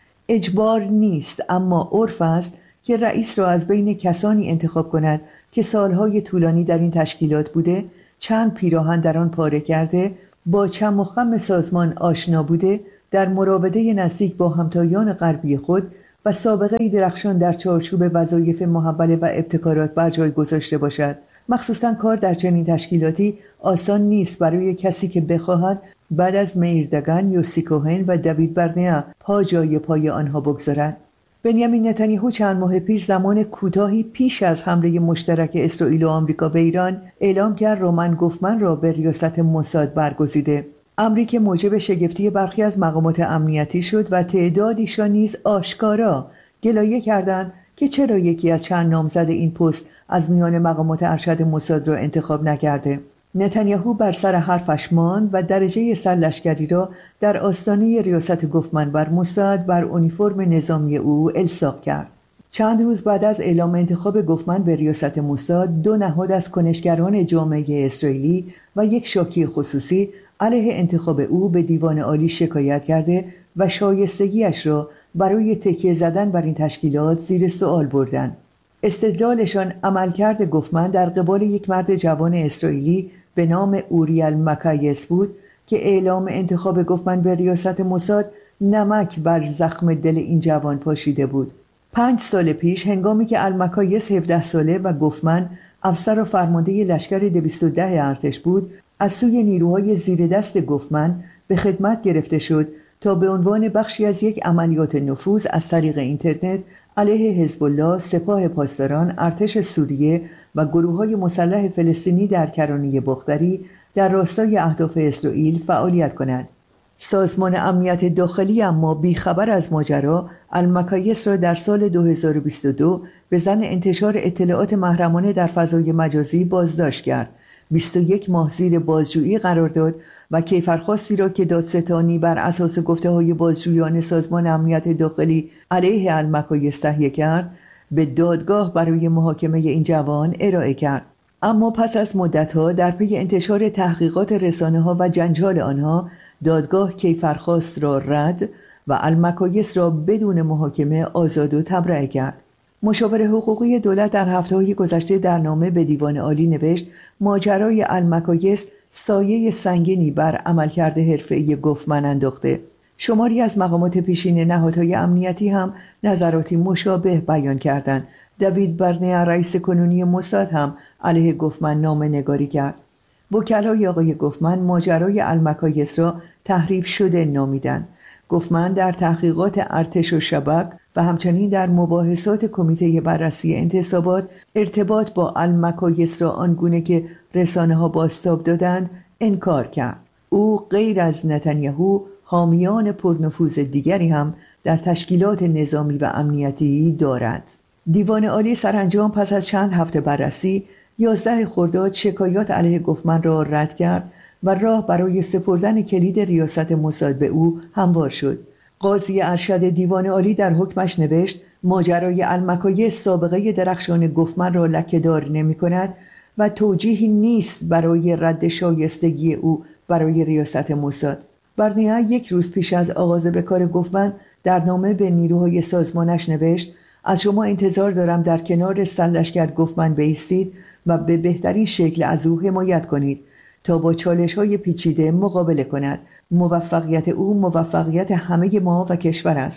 اجبار نیست، اما عرف است که رئیس را از بین کسانی انتخاب کند که سالهای طولانی در این تشکیلات بوده، چند پیراهن در آن پاره کرده، با چم و خم سازمان آشنا بوده، در مراوده نزدیک با همتایان غربی خود و سابقه درخشان در چارچوب وظایف محوله و ابتکارات بر جای گذاشته باشد. مخصوصاً کار در چنین تشکیلاتی آسان نیست برای کسی که بخواهد بعد از مئیر دگان، یوسی کوهن و دوید برنیا پا جای پای آنها بگذارد. بنیامین نتانیاهو چند ماه پیش زمان کوتاهی پیش از حمله مشترک اسرائیل و آمریکا به ایران اعلام کرد رومن گوفمن را به ریاست موساد برگزیده. امری که موجب شگفتی برخی از مقامات امنیتی شد و تعدادیشان نیز آشکارا گلایه کردند که چرا یکی از چند نامزد این پست از میان مقامات ارشد موساد را انتخاب نکرده. نتانیاهو بر سر حرفش ماند و درجه سرلشکری را در آستانه ریاست گوفمن بر موساد بر اونیفرم نظامی او الصاق کرد. چند روز بعد از اعلام انتخاب گوفمن به ریاست موساد، دو نهاد از کنشگران جامعه اسرائیلی و یک شاکی خصوصی علیه انتخاب او به دیوان عالی شکایت کرده و شایستگیش را برای تکیه زدن بر این تشکیلات زیر سوال بردند. استدلالشان عملکرد گوفمن در قبال یک مرد جوان اسرائیلی به نام اوریل مکایس بود که اعلام انتخاب گوفمن به ریاست موساد نمک بر زخم دل این جوان پاشیده بود. پنج سال پیش هنگامی که المکایس هفده ساله و گوفمن افسر و فرمانده لشکر دویست و ده ارتش بود، از سوی نیروهای زیر دست گوفمن به خدمت گرفته شد تا به عنوان بخشی از یک عملیات نفوذ از طریق اینترنت علیه حزب الله، سپاه پاسداران، ارتش سوریه و گروه‌های مسلح فلسطینی در کرانه بختری در راستای اهداف اسرائیل فعالیت کند. سازمان امنیت داخلی اما بیخبر از ماجرا المکایس را در سال دو هزار و بیست و دو به ظن انتشار اطلاعات محرمانه در فضای مجازی بازداشت کرد. بیست و یک ماه زیر بازجویی قرار داد و کیفرخواستی را که دادستانی بر اساس گفته‌های بازجویان سازمان امنیت داخلی علیه المکایس تهیه کرد به دادگاه برای محاکمه این جوان ارائه کرد. اما پس از مدت‌ها در پی انتشار تحقیقات رسانه‌ها و جنجال آنها، دادگاه کیفرخواست را رد و المکایس را بدون محاکمه آزاد و تبرئه کرد. مشاور حقوقی دولت در هفته‌های گذشته در نامه به دیوان عالی نوشت ماجرای المکایس سایه سنگینی بر عملکرد حرفه‌ای گوفمن انداخته. شماری از مقامات پیشین نهادهای امنیتی هم نظراتی مشابه بیان کردند. دوید برنیا رئیس کنونی موساد هم علیه گوفمن نامه نگاری کرد. وکلای آقای گوفمن ماجرای المکایس را تحریف شده نامیدند. گوفمن در تحقیقات ارتش و شبک و همچنین در مباحثات کمیته بررسی انتصابات ارتباط با المکایس را آنگونه که رسانه‌ها بازتاب دادند انکار کرد. او غیر از نتانیاهو حامیان پرنفوذ دیگری هم در تشکیلات نظامی و امنیتی دارد. دیوان عالی سرانجام پس از چند هفته بررسی یازده خرداد شکایات علیه گوفمن را رد کرد و راه برای سپردن کلید ریاست موساد به او هموار شد. قاضی ارشد دیوان عالی در حکمش نوشت ماجرای المکایس سابقه درخشان گوفمن را لکه‌دار نمی‌کند و توجیهی نیست برای رد شایستگی او برای ریاست موساد. برنیا یک روز پیش از آغاز به کار گوفمن در نامه به نیروهای سازمانش نوشت از شما انتظار دارم در کنار سرلشکر گوفمن بایستید و به بهترین شکل از او حمایت کنید تا با چالش‌های پیچیده مقابله کند. موفقیت او موفقیت همه ما و کشور است.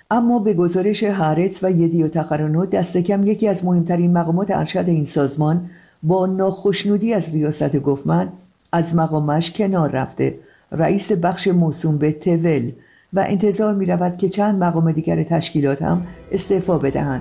اما به گزارش هارتز و یدیو تقرنو دست کم یکی از مهمترین مقامات ارشد این سازمان با ناخشنودی از ریاست گفمن از مقامش کنار رفته، رئیس بخش موسوم به تول، و انتظار می رود که چند مقام دیگر تشکیلات هم استعفا بدهند.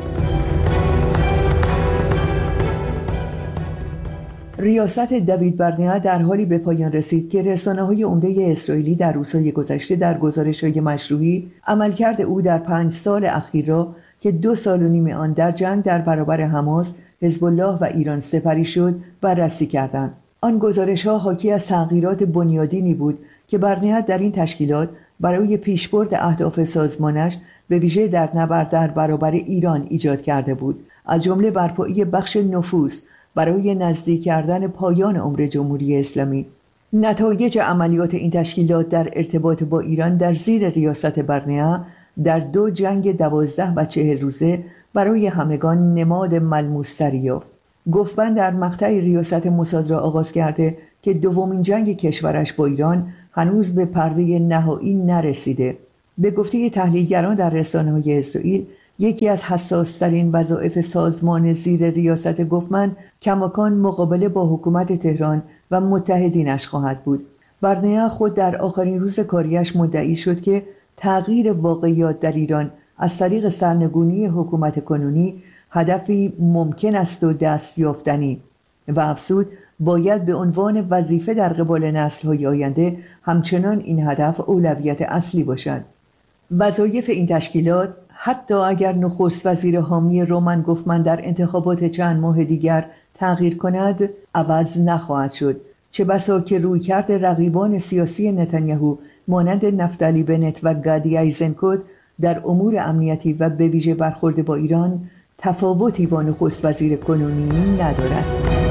ریاست دوید بارنیا در حالی به پایان رسید که رسانه‌های عمده اسرائیلی در روزهای گذشته در گزارش‌های مشروعی عملکرد او در پنج سال اخیر را که دو سال و نیم آن در جنگ در برابر حماس، حزب الله و ایران سپری شد بررسی کردند. آن گزارش‌ها حاکی از تغییرات بنیادینی بود که بارنیا در این تشکیلات برای پیشبرد اهداف سازمانش به ویژه در نبرد در برابر ایران ایجاد کرده بود، از جمله برپایی بخش نفوذ برای نزدیک کردن پایان عمر جمهوری اسلامی. نتایج عملیات این تشکیلات در ارتباط با ایران در زیر ریاست بارنیا در دو جنگ دوازده و چهل روزه برای همگان نماد ملموس‌تری یافت. گفمن در مقطع ریاست موساد را آغاز کرده که دومین جنگ کشورش با ایران هنوز به پرده نهایی نرسیده. به گفته تحلیلگران در رسانه‌های اسرائیل، یکی از حساس‌ترین وظایف سازمان زیر ریاست گفمن کماکان مقابله با حکومت تهران و متحدینش خواهد بود. بارنیا خود در آخرین روز کاریش مدعی شد که تغییر واقعیات در ایران از طریق سرنگونی حکومت کنونی هدفی ممکن است و دست یافتنی، و افزود باید به عنوان وظیفه در قبال نسل‌های آینده همچنان این هدف اولویت اصلی باشد. وظایف این تشکیلات حتی اگر نخست وزیر حامی رومن گفمن در انتخابات چند ماه دیگر تغییر کند عوض نخواهد شد، چه بسا که رویکرد رقیبان سیاسی نتانیاهو مانند نفتالی بنت و گادی ایزنکوت در امور امنیتی و به ویژه برخورد با ایران تفاوتی با نخست وزیر کنونی ندارد.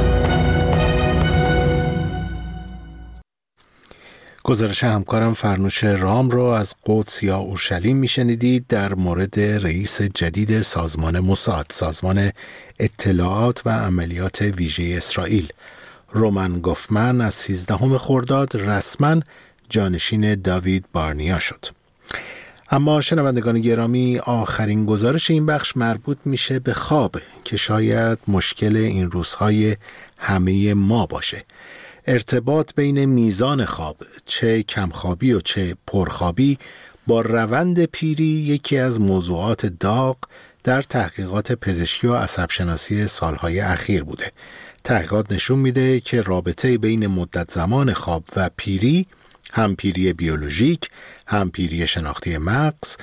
گزارش همکارم فرنوش رام رو از قدس یا اورشلیم میشنیدید در مورد رئیس جدید سازمان موساد، سازمان اطلاعات و عملیات ویژه اسرائیل. رومن گفمن از سیزدهم خرداد رسما جانشین دوید بارنیا شد. اما شنوندگان گرامی، آخرین گزارش این بخش مربوط میشه به خواب که شاید مشکل این روزهای همه ما باشه. ارتباط بین میزان خواب، چه کمخوابی و چه پرخوابی، با روند پیری یکی از موضوعات داغ در تحقیقات پزشکی و عصبشناسی سالهای اخیر بوده. تحقیقات نشون میده که رابطه بین مدت زمان خواب و پیری، هم پیری بیولوژیک هم پیری شناختی مغز،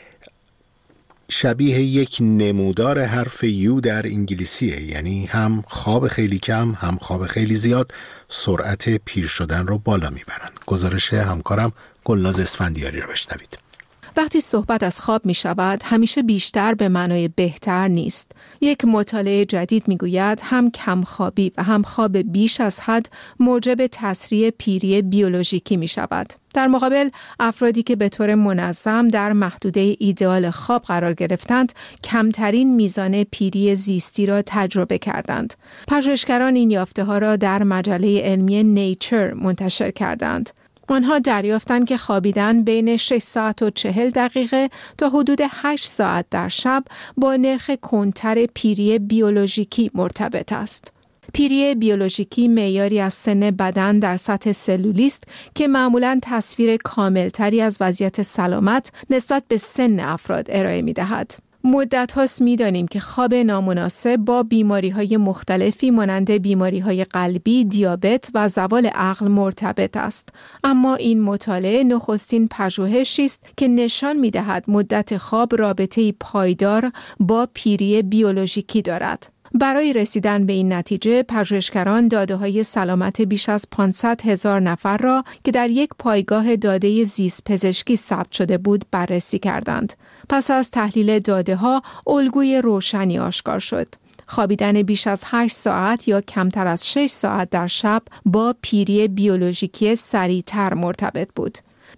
شبیه یک نمودار حرف یو در انگلیسیه، یعنی هم خواب خیلی کم هم خواب خیلی زیاد سرعت پیر شدن رو بالا میبرن. گزارش همکارم گلناز اسفندیاری رو بشنوید. وقتی صحبت از خواب می شود، همیشه بیشتر به معنای بهتر نیست. یک مطالعه جدید می گوید هم کمخوابی و هم خواب بیش از حد موجب تسریع پیری بیولوژیکی می شود. در مقابل، افرادی که به طور منظم در محدوده ایدئال خواب قرار گرفتند، کمترین میزان پیری زیستی را تجربه کردند. پژوهشگران این یافته ها را در مجله علمی نیچر منتشر کردند. آنها دریافتند که خوابیدن بین شش ساعت و چهل دقیقه تا حدود هشت ساعت در شب با نرخ کمتر پیری بیولوژیکی مرتبط است. پیری بیولوژیکی معیاری از سن بدن در سطح سلولی است که معمولاً تصویر کاملتری از وضعیت سلامت نسبت به سن افراد ارائه می‌دهد. مدت هاست می دانیم که خواب نامناسب با بیماری های مختلفی مانند بیماری های قلبی، دیابت و زوال عقل مرتبط است. اما این مطالعه نخستین پژوهشی است که نشان می دهد مدت خواب رابطه‌ای پایدار با پیری بیولوژیکی دارد. برای رسیدن به این نتیجه، پژوهشگران داده‌های سلامت بیش از پانصد هزار نفر را که در یک پایگاه داده زیست پزشکی ثبت شده بود بررسی کردند. پس از تحلیل داده‌ها، الگوی روشنی آشکار شد. خوابیدن بیش از هشت ساعت یا کمتر از شش ساعت در شب با پیری بیولوژیکی سریع‌تر مرتبط بود.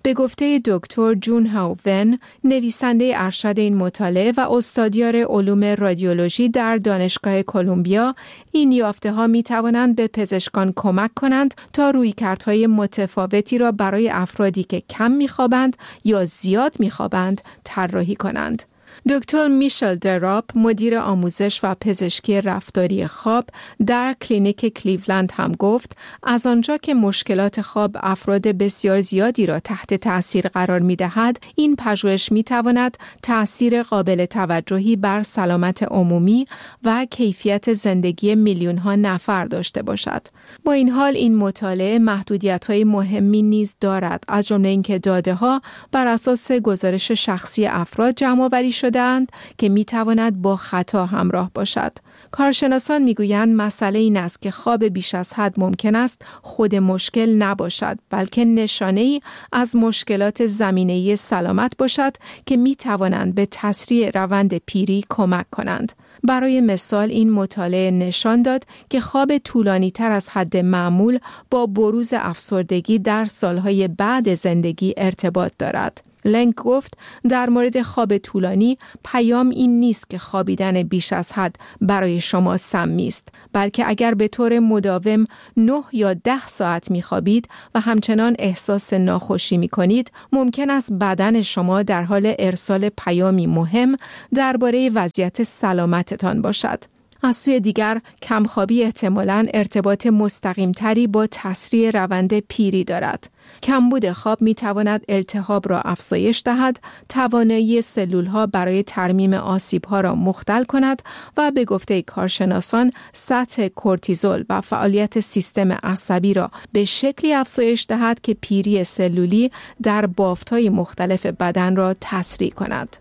به گفته دکتر جون هاوون، نویسنده ارشد این مطالعه و استادیار علوم رادیولوژی در دانشگاه کلمبیا، این یافته‌ها می‌توانند به پزشکان کمک کنند تا رویکردهای متفاوتی را برای افرادی که کم می‌خوابند یا زیاد می‌خوابند طراحی کنند. دکتر میشل دراپ، مدیر آموزش و پزشکی رفتاری خواب در کلینیک کلیولند هم گفت از آنجا که مشکلات خواب افراد بسیار زیادی را تحت تأثیر قرار می دهد، این پژوهش می تواند تأثیر قابل توجهی بر سلامت عمومی و کیفیت زندگی میلیون ها نفر داشته باشد. با این حال این مطالعه محدودیت های مهمی نیز دارد، از جمله اینکه داده ها بر اساس گزارش شخصی افراد جمع آوری شده‌اند که میتواند با خطا همراه باشد. کارشناسان میگویند مسئله این است که خواب بیش از حد ممکن است خود مشکل نباشد، بلکه نشانه‌ای از مشکلات زمینه‌ای سلامت باشد که میتوانند به تسریع روند پیری کمک کنند. برای مثال این مطالعه نشان داد که خواب طولانی تر از حد معمول با بروز افسردگی در سالهای بعد زندگی ارتباط دارد. لنگ گفت در مورد خواب طولانی پیام این نیست که خوابیدن بیش از حد برای شما سمی است، بلکه اگر به طور مداوم نه یا ده ساعت می‌خوابید و همچنان احساس ناخوشی می‌کنید، ممکن است بدن شما در حال ارسال پیامی مهم درباره وضعیت سلامتتان باشد. از سوی دیگر، کمخوابی احتمالاً ارتباط مستقیم‌تری با تسریع روند پیری دارد. کمبود خواب می‌تواند التهاب را افزایش دهد، توانایی سلول‌ها برای ترمیم آسیب‌ها را مختل کند و به گفته کارشناسان سطح کورتیزول و فعالیت سیستم عصبی را به شکلی افزایش دهد که پیری سلولی در بافت‌های مختلف بدن را تسریع کند.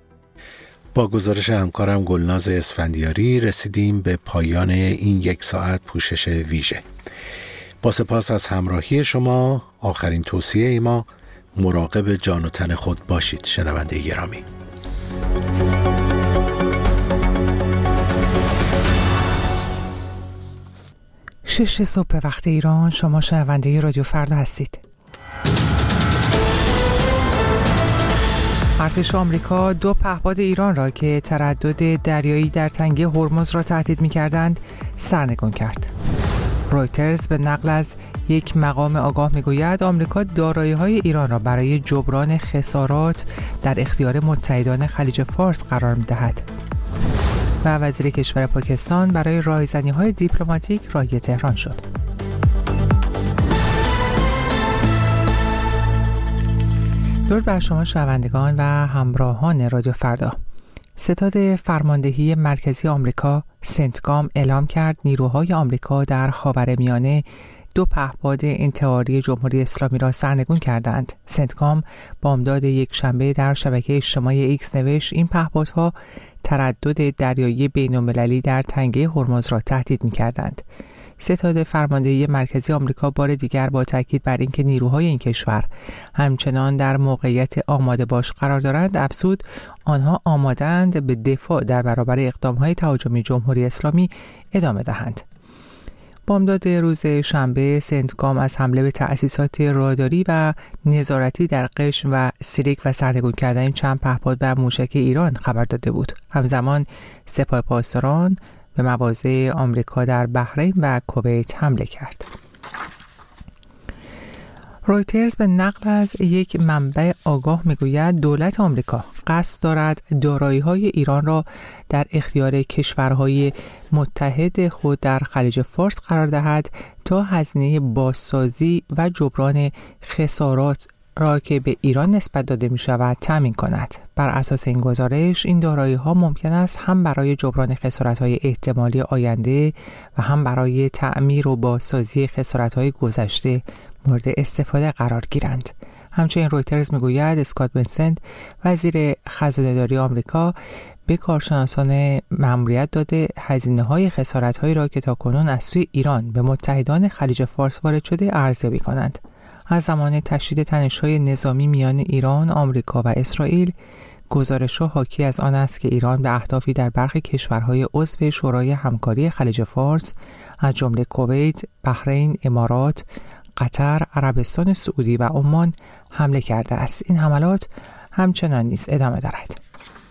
با گزارش همکارم گلناز اسفندیاری رسیدیم به پایان این یک ساعت پوشش ویژه. با سپاس از همراهی شما، آخرین توصیه ای ما مراقب جان و تن خود باشید. شنونده گرامی، شش صبح به وقت ایران، شما شنونده رادیو فردا هستید. ارتش آمریکا دو پهپاد ایران را که تردد دریایی در تنگه هرمز را تهدید می‌کردند سرنگون کرد. رویترز به نقل از یک مقام آگاه میگوید آمریکا دارایی‌های ایران را برای جبران خسارات در اختیار متحدان خلیج فارس قرار می‌دهد. و وزیر کشور پاکستان برای راهزنی‌های دیپلماتیک راهی تهران شد. درود بر شما شنوندگان و همراهان رادیو فردا. ستاد فرماندهی مرکزی آمریکا سنتکام اعلام کرد نیروهای آمریکا در خاورمیانه دو پهپاد انتحاری جمهوری اسلامی را سرنگون کردند. سنتکام بامداد یک شنبه در شبکه اجتماعی ایکس نوشت این پهپادها تردد دریایی بین‌المللی در تنگه هرمز را تهدید می‌کردند. ستاد فرماندهی مرکزی آمریکا بار دیگر با تاکید بر اینکه نیروهای این کشور همچنان در موقعیت آماده باش قرار دارند افزود آنها آماده‌اند به دفاع در برابر اقدام‌های تهاجمی جمهوری اسلامی ادامه دهند. بامداد روز شنبه سنتکام از حمله به تأسیسات راداری و نظارتی در قشم و سیریک و سرنگون کردن چند پهپاد و موشک ایران خبر داده بود. همزمان سپاه پاسداران به مواضع آمریکا در بحرین و کویت حمله کرد. رویترز به نقل از یک منبع آگاه میگوید دولت آمریکا قصد دارد دارایی‌های ایران را در اختیار کشورهای متحد خود در خلیج فارس قرار دهد تا هزینه بازسازی و جبران خسارات را که به ایران نسبت داده می شود تامین کند. بر اساس این گزارش این دارایی ها ممکن است هم برای جبران خسارت های احتمالی آینده و هم برای تعمیر و بازسازی خسارت های گذشته مورد استفاده قرار گیرند. همچنین رویترز میگوید اسکات بنسنت وزیر خزانه داری آمریکا به کارشناسان مأموریت داده هزینه های خسارت هایی را که تاکنون از سوی ایران به متحدان خلیج فارس وارد شده ارزیابی کنند. از زمان تشدید تنش‌های نظامی میان ایران، آمریکا و اسرائیل، گزارش‌ها حاکی از آن است که ایران به اهدافی در برخی کشورهای عضو شورای همکاری خلیج فارس از جمله کویت، بحرین، امارات، قطر، عربستان سعودی و عمان حمله کرده است. این حملات همچنان نیز ادامه دارد.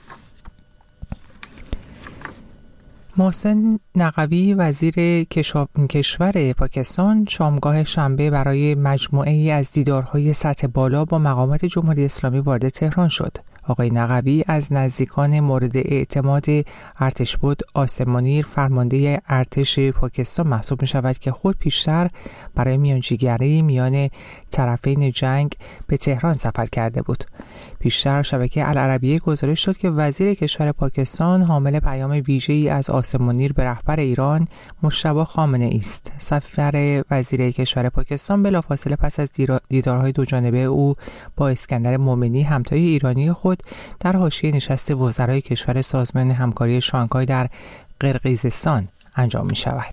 محسن نقوی وزیر کشور پاکستان شامگاه شنبه برای مجموعه ای از دیدارهای سطح بالا با مقامات جمهوری اسلامی وارد تهران شد. آقای نقوی از نزدیکان مورد اعتماد ارتشبد عاصم منیر فرمانده ارتش پاکستان محسوب می شود که خود پیشتر برای میانجیگری میان طرفین جنگ به تهران سفر کرده بود. پیشتر شبکه العربیه گزارش داد که وزیر کشور پاکستان حامل پیام ویژه‌ای از عاصم منیر به رهبر ایران مجتبی خامنه‌ای است. سفر وزیر کشور پاکستان بلافاصله پس از دیدارهای دوجانبه او با اسکندر مومنی همتای ایرانی خود در حاشیه نشست وزرای کشور سازمان همکاری شانگهای در قرقیزستان انجام می شود.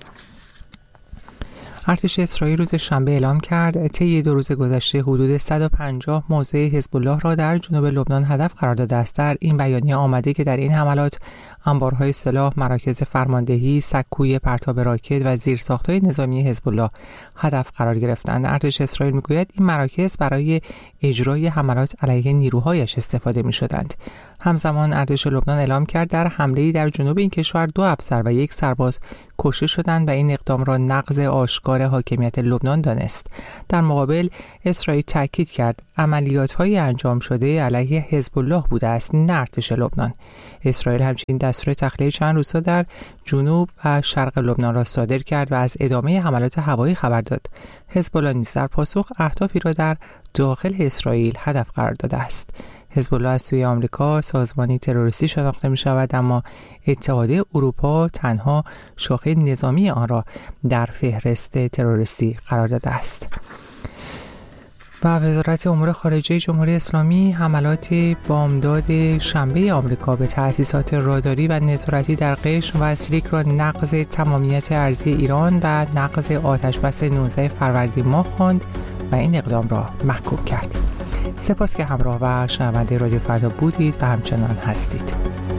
ارتش اسرائیل روز شنبه اعلام کرد طی دو روز گذشته حدود صد و پنجاه موضع حزب الله را در جنوب لبنان هدف قرار داده است. در این بیانیه آمده که در این حملات انبارهای سلاح، مراکز فرماندهی، سکوی پرتاب راکت و زیرساخت‌های نظامی حزب الله هدف قرار گرفتند. ارتش اسرائیل میگوید این مراکز برای اجرای حملات علیه نیروهایش استفاده می‌شدند. همزمان ارتش لبنان اعلام کرد در حمله‌ای در جنوب این کشور دو افسر و یک سرباز کشته شدند و این اقدام را نقض آشکار حاکمیت لبنان دانست. در مقابل اسرائیل تاکید کرد عملیات‌های انجام شده علیه حزب الله بوده است، نه ارتش لبنان. اسرائیل همچنین دستور تخلیه چند روستا در جنوب و شرق لبنان را صادر کرد و از ادامه حملات هوایی خبر داد. حزب الله نیز در پاسخ اهدافی را در داخل اسرائیل هدف قرار داده است. حزب الله از سوی آمریکا سازمانی تروریستی شناخته می شود، اما اتحادیه اروپا تنها شاخه نظامی آن را در فهرست تروریستی قرار داده است. و وزارت امور خارجه جمهوری اسلامی حملات بامداد شنبه آمریکا به تأسیسات راداری و نظارتی در قشم و سریک را نقض تمامیت ارضی ایران و نقض آتشبس نوزده فروردین ماه خواند و این اقدام را محکوم کرد. سپاس که همراه و شنونده رادیو فردا بودید و همچنان هستید.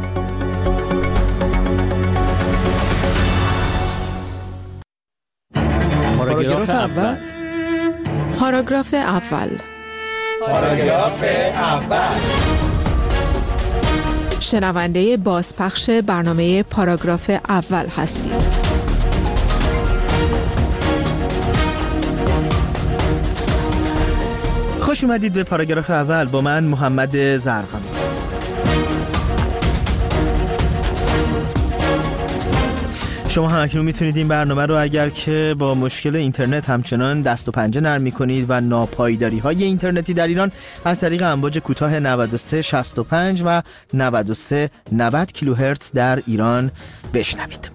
پاراگراف اول پاراگراف اول پاراگراف اول شنونده بازپخش برنامه پاراگراف اول هستید. خوش اومدید به پاراگراف اول با من محمد زرقامی. شما هم اکنون میتونید این برنامه رو اگر که با مشکل اینترنت همچنان دست و پنجه نرم میکنید و ناپایداری های اینترنتی در ایران از طریق امواج کوتاه نود و سه شصت و پنج و نود و سه نود کیلوهرتز در ایران بشنوید.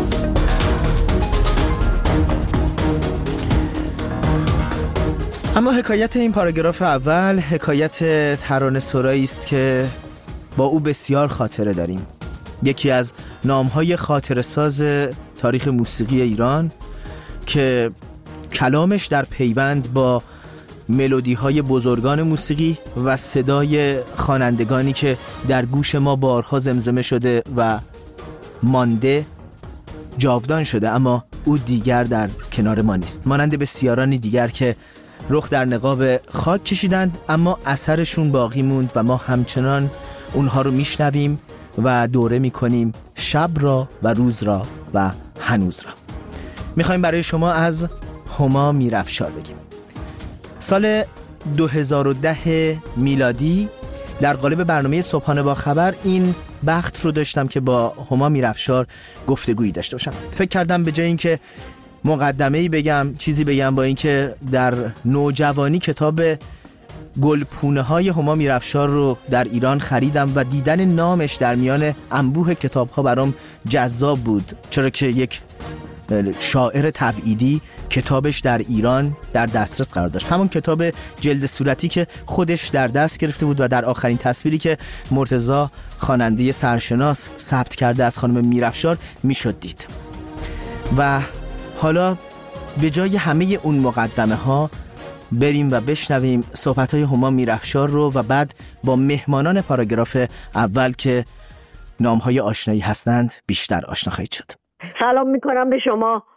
اما حکایت این پاراگراف اول حکایت ترانه سرایی است که با او بسیار خاطره داریم. یکی از نامهای خاطره ساز تاریخ موسیقی ایران که کلامش در پیوند با ملودی‌های بزرگان موسیقی و صدای خوانندگانی که در گوش ما بارها زمزمه شده و مانده جاودان شده، اما او دیگر در کنار ما نیست. مانند بسیارانی دیگر که رخ در نقاب خاک کشیدند اما اثرشون باقی موند و ما همچنان اونها رو میشنویم و دوره میکنیم، شب را و روز را و هنوز را. میخوایم برای شما از هما میرافشار بگیم. سال دو هزار و ده میلادی در قالب برنامه صبحانه با خبر این بخت رو داشتم که با هما میرافشار گفتگویی داشته باشم. فکر کردم به جای اینکه مقدمه‌ای بگم چیزی بگم، با اینکه در نوجوانی کتاب گلپونه های هما میرافشار رو در ایران خریدم و دیدن نامش در میان انبوه کتاب ها برام جذاب بود، چرا که یک شاعر تبعیدی کتابش در ایران در دسترس قرار داشت. همون کتاب جلد صورتی که خودش در دست گرفته بود و در آخرین تصویری که مرتضی خواننده سرشناس ثبت کرده از خانم میرافشار میشد دید. و حالا به جای همه اون مقدمه ها بریم و بشنویم صحبت‌های هما میرافشار رو و بعد با مهمانان پاراگراف اول که نام‌های آشنایی هستند بیشتر آشنا خواهید شد. سلام میکنم به شما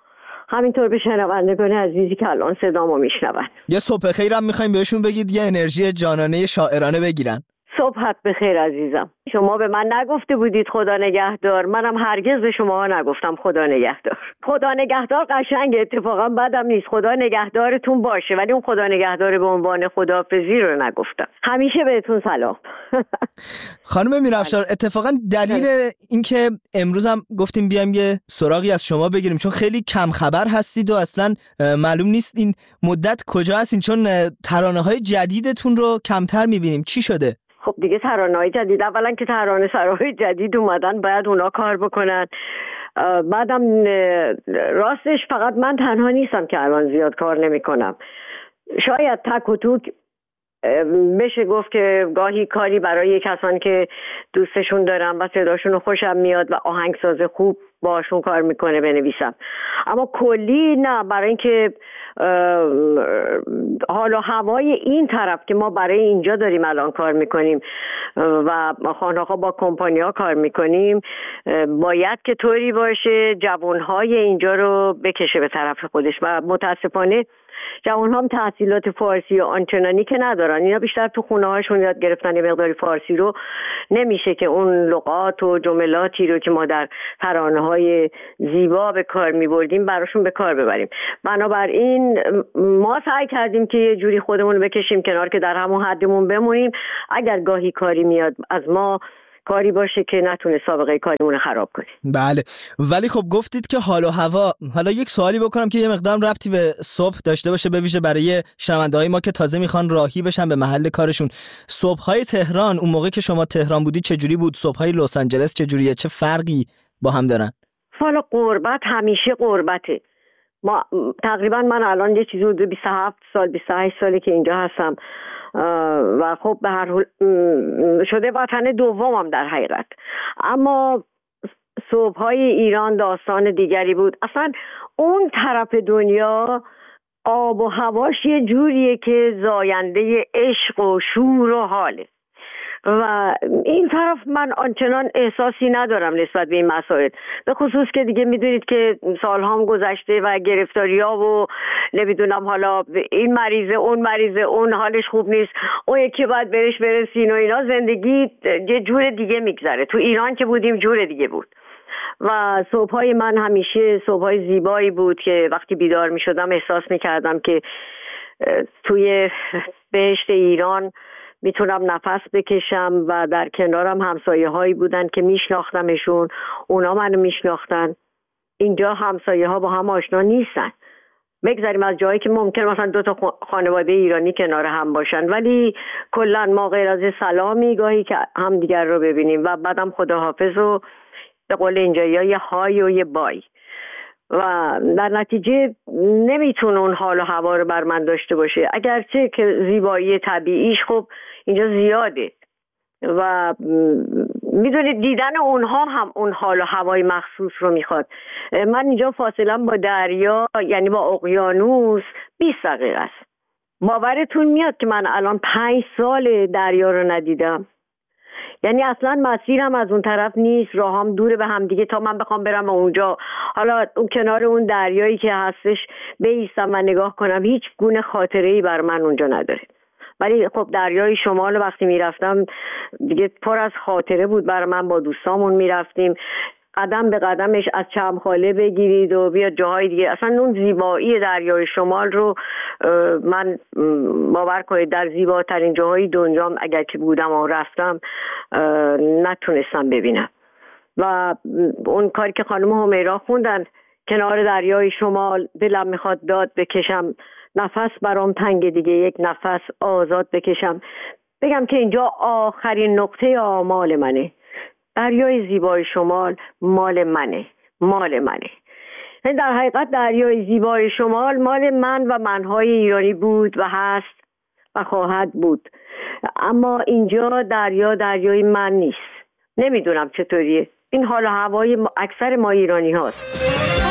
همینطور به شنوندگان عزیزی که الان صدامو میشنون. یه صبح خیر هم میخوایم بهشون بگید یه انرژی جانانه شاعرانه بگیرن. صبحت بخیر عزیزم. شما به من نگفته بودید خدا نگهدار، منم هرگز به شما نگفتم خدا نگهدار. خدا نگهدار قشنگه، اتفاقا بدم نیست، خدا نگهدارتون باشه، ولی اون خدا نگهدار به عنوان خداحافظی رو نگفتم. همیشه بهتون سلام. خانم میرافشار، اتفاقا دلیل اینکه امروز هم گفتیم بیایم یه سراغی از شما بگیریم چون خیلی کم خبر هستید و اصلا معلوم نیست این مدت کجا هستین، چون ترانه‌های جدیدتون رو کمتر میبینیم. چی شده؟ خب دیگه ترانه‌های جدید، اولا که ترانه سراهای جدید اومدن باید اونا کار بکنن، بعدم راستش فقط من تنها نیستم که الان زیاد کار نمی کنم. شاید تک و توک بشه گفت که گاهی کاری برای کسانی که دوستشون دارم و صداشون خوشم میاد و آهنگساز خوب باشون کار میکنه بنویسم، اما کلی نه. برای اینکه حال و هوای این طرف که ما برای اینجا داریم الان کار میکنیم و خانه‌ها با کمپانی‌ها کار میکنیم، باید که طوری باشه جوانهای اینجا رو بکشه به طرف خودش و متاسفانه جوان هم تحصیلات فارسی و آنچنانی که ندارن، اینا بیشتر تو خونه هاشون یاد گرفتن یه مقداری فارسی رو، نمیشه که اون لغات و جملاتی رو که ما در ترانه های زیبا به کار میبردیم براشون به کار ببریم. بنابراین ما سعی کردیم که یه جوری خودمون رو بکشیم کنار که در همون حدمون بمونیم، اگر گاهی کاری میاد از ما کاری باشه که نتونه سابقه کاریمون خراب کنه. بله، ولی خب گفتید که حال و هوا، حالا یک سوالی بکنم که یه مقدار ربطی به صبح داشته باشه، به ویژه برای شنونده‌های ما که تازه میخوان راهی بشن به محل کارشون. صبح‌های تهران اون موقع که شما تهران بودید چجوری بود؟ صبح‌های لس آنجلس چجوریه؟ چه فرقی با هم دارن؟ حالا غربت همیشه غربته. ما تقریبا من الان یه چیزی حدود بیست و هفت سال بیست و هشت سالی که اینجا هستم و خب به هر حال شده وطن دومم در حقیقت، اما صبح‌های ایران داستان دیگری بود. اصلا اون طرف دنیا آب و هواش یه جوریه که زاینده عشق و شور و حاله و این طرف من آنچنان احساسی ندارم نسبت به این مسائل، به خصوص که دیگه میدونید که سالهام گذشته و گرفتاری‌ها و نمیدونم حالا این مریضه اون مریضه اون حالش خوب نیست اون یکی باید برش برسین و اینا، زندگی یه جور دیگه میگذره. تو ایران که بودیم جور دیگه بود و صبح‌های من همیشه صبح‌های زیبایی بود که وقتی بیدار میشدم احساس میکردم که توی بهشت ایران میتونم نفس بکشم و در کنارم همسایه هایی بودن که میشناختمشون، اونا منو میشناختن. اینجا همسایه ها با هم آشنا نیستن، بگذاریم از جایی که ممکن مثلا دو تا خانواده ایرانی کنار هم باشن، ولی کلا ما غیر از سلامی گاهی که هم دیگر رو ببینیم و بعدم خداحافظ و به قول اینجا یه های و یه بای و در نتیجه نمیتونه اون حال و هوا رو بر من داشته باشه، اگرچه که زیبایی طبیعیش خب اینجا زیاده و میدونید دیدن اونها هم اون حال و هوای مخصوص رو میخواد. من اینجا فاصله با دریا یعنی با اقیانوس بیست دقیقه است. باورتون میاد که من الان پنج سال دریا رو ندیدم، یعنی اصلا مسیرم از اون طرف نیست، راهم دوره به هم دیگه تا من بخوام برم اونجا، حالا اون کنار اون دریایی که هستش بایستم و نگاه کنم، هیچ گونه خاطره‌ای بر من اونجا نداره. ولی خب دریای شمال وقتی میرفتم دیگه پر از خاطره بود بر من، با دوستامون میرفتیم قدم به قدمش از چمخاله بگیرید و بیاد جاهای دیگه. اصلا اون زیبایی دریای شمال رو من باور کنید در زیباترین جاهای دنیام اگر که بودم و رفتم نتونستم ببینم. و اون کاری که خانم همیرا خوندن کنار دریای شمال، دلم میخواد داد بکشم، نفس برام تنگ دیگه، یک نفس آزاد بکشم، بگم که اینجا آخرین نقطه آمال منه، دریای زیبای شمال مال منه، مال منه. در حقیقت دریای زیبای شمال مال من و منهای ایرانی بود و هست و خواهد بود، اما اینجا دریا دریای من نیست. نمیدونم چطوریه، این حال و هوای اکثر ما ایرانی هاست.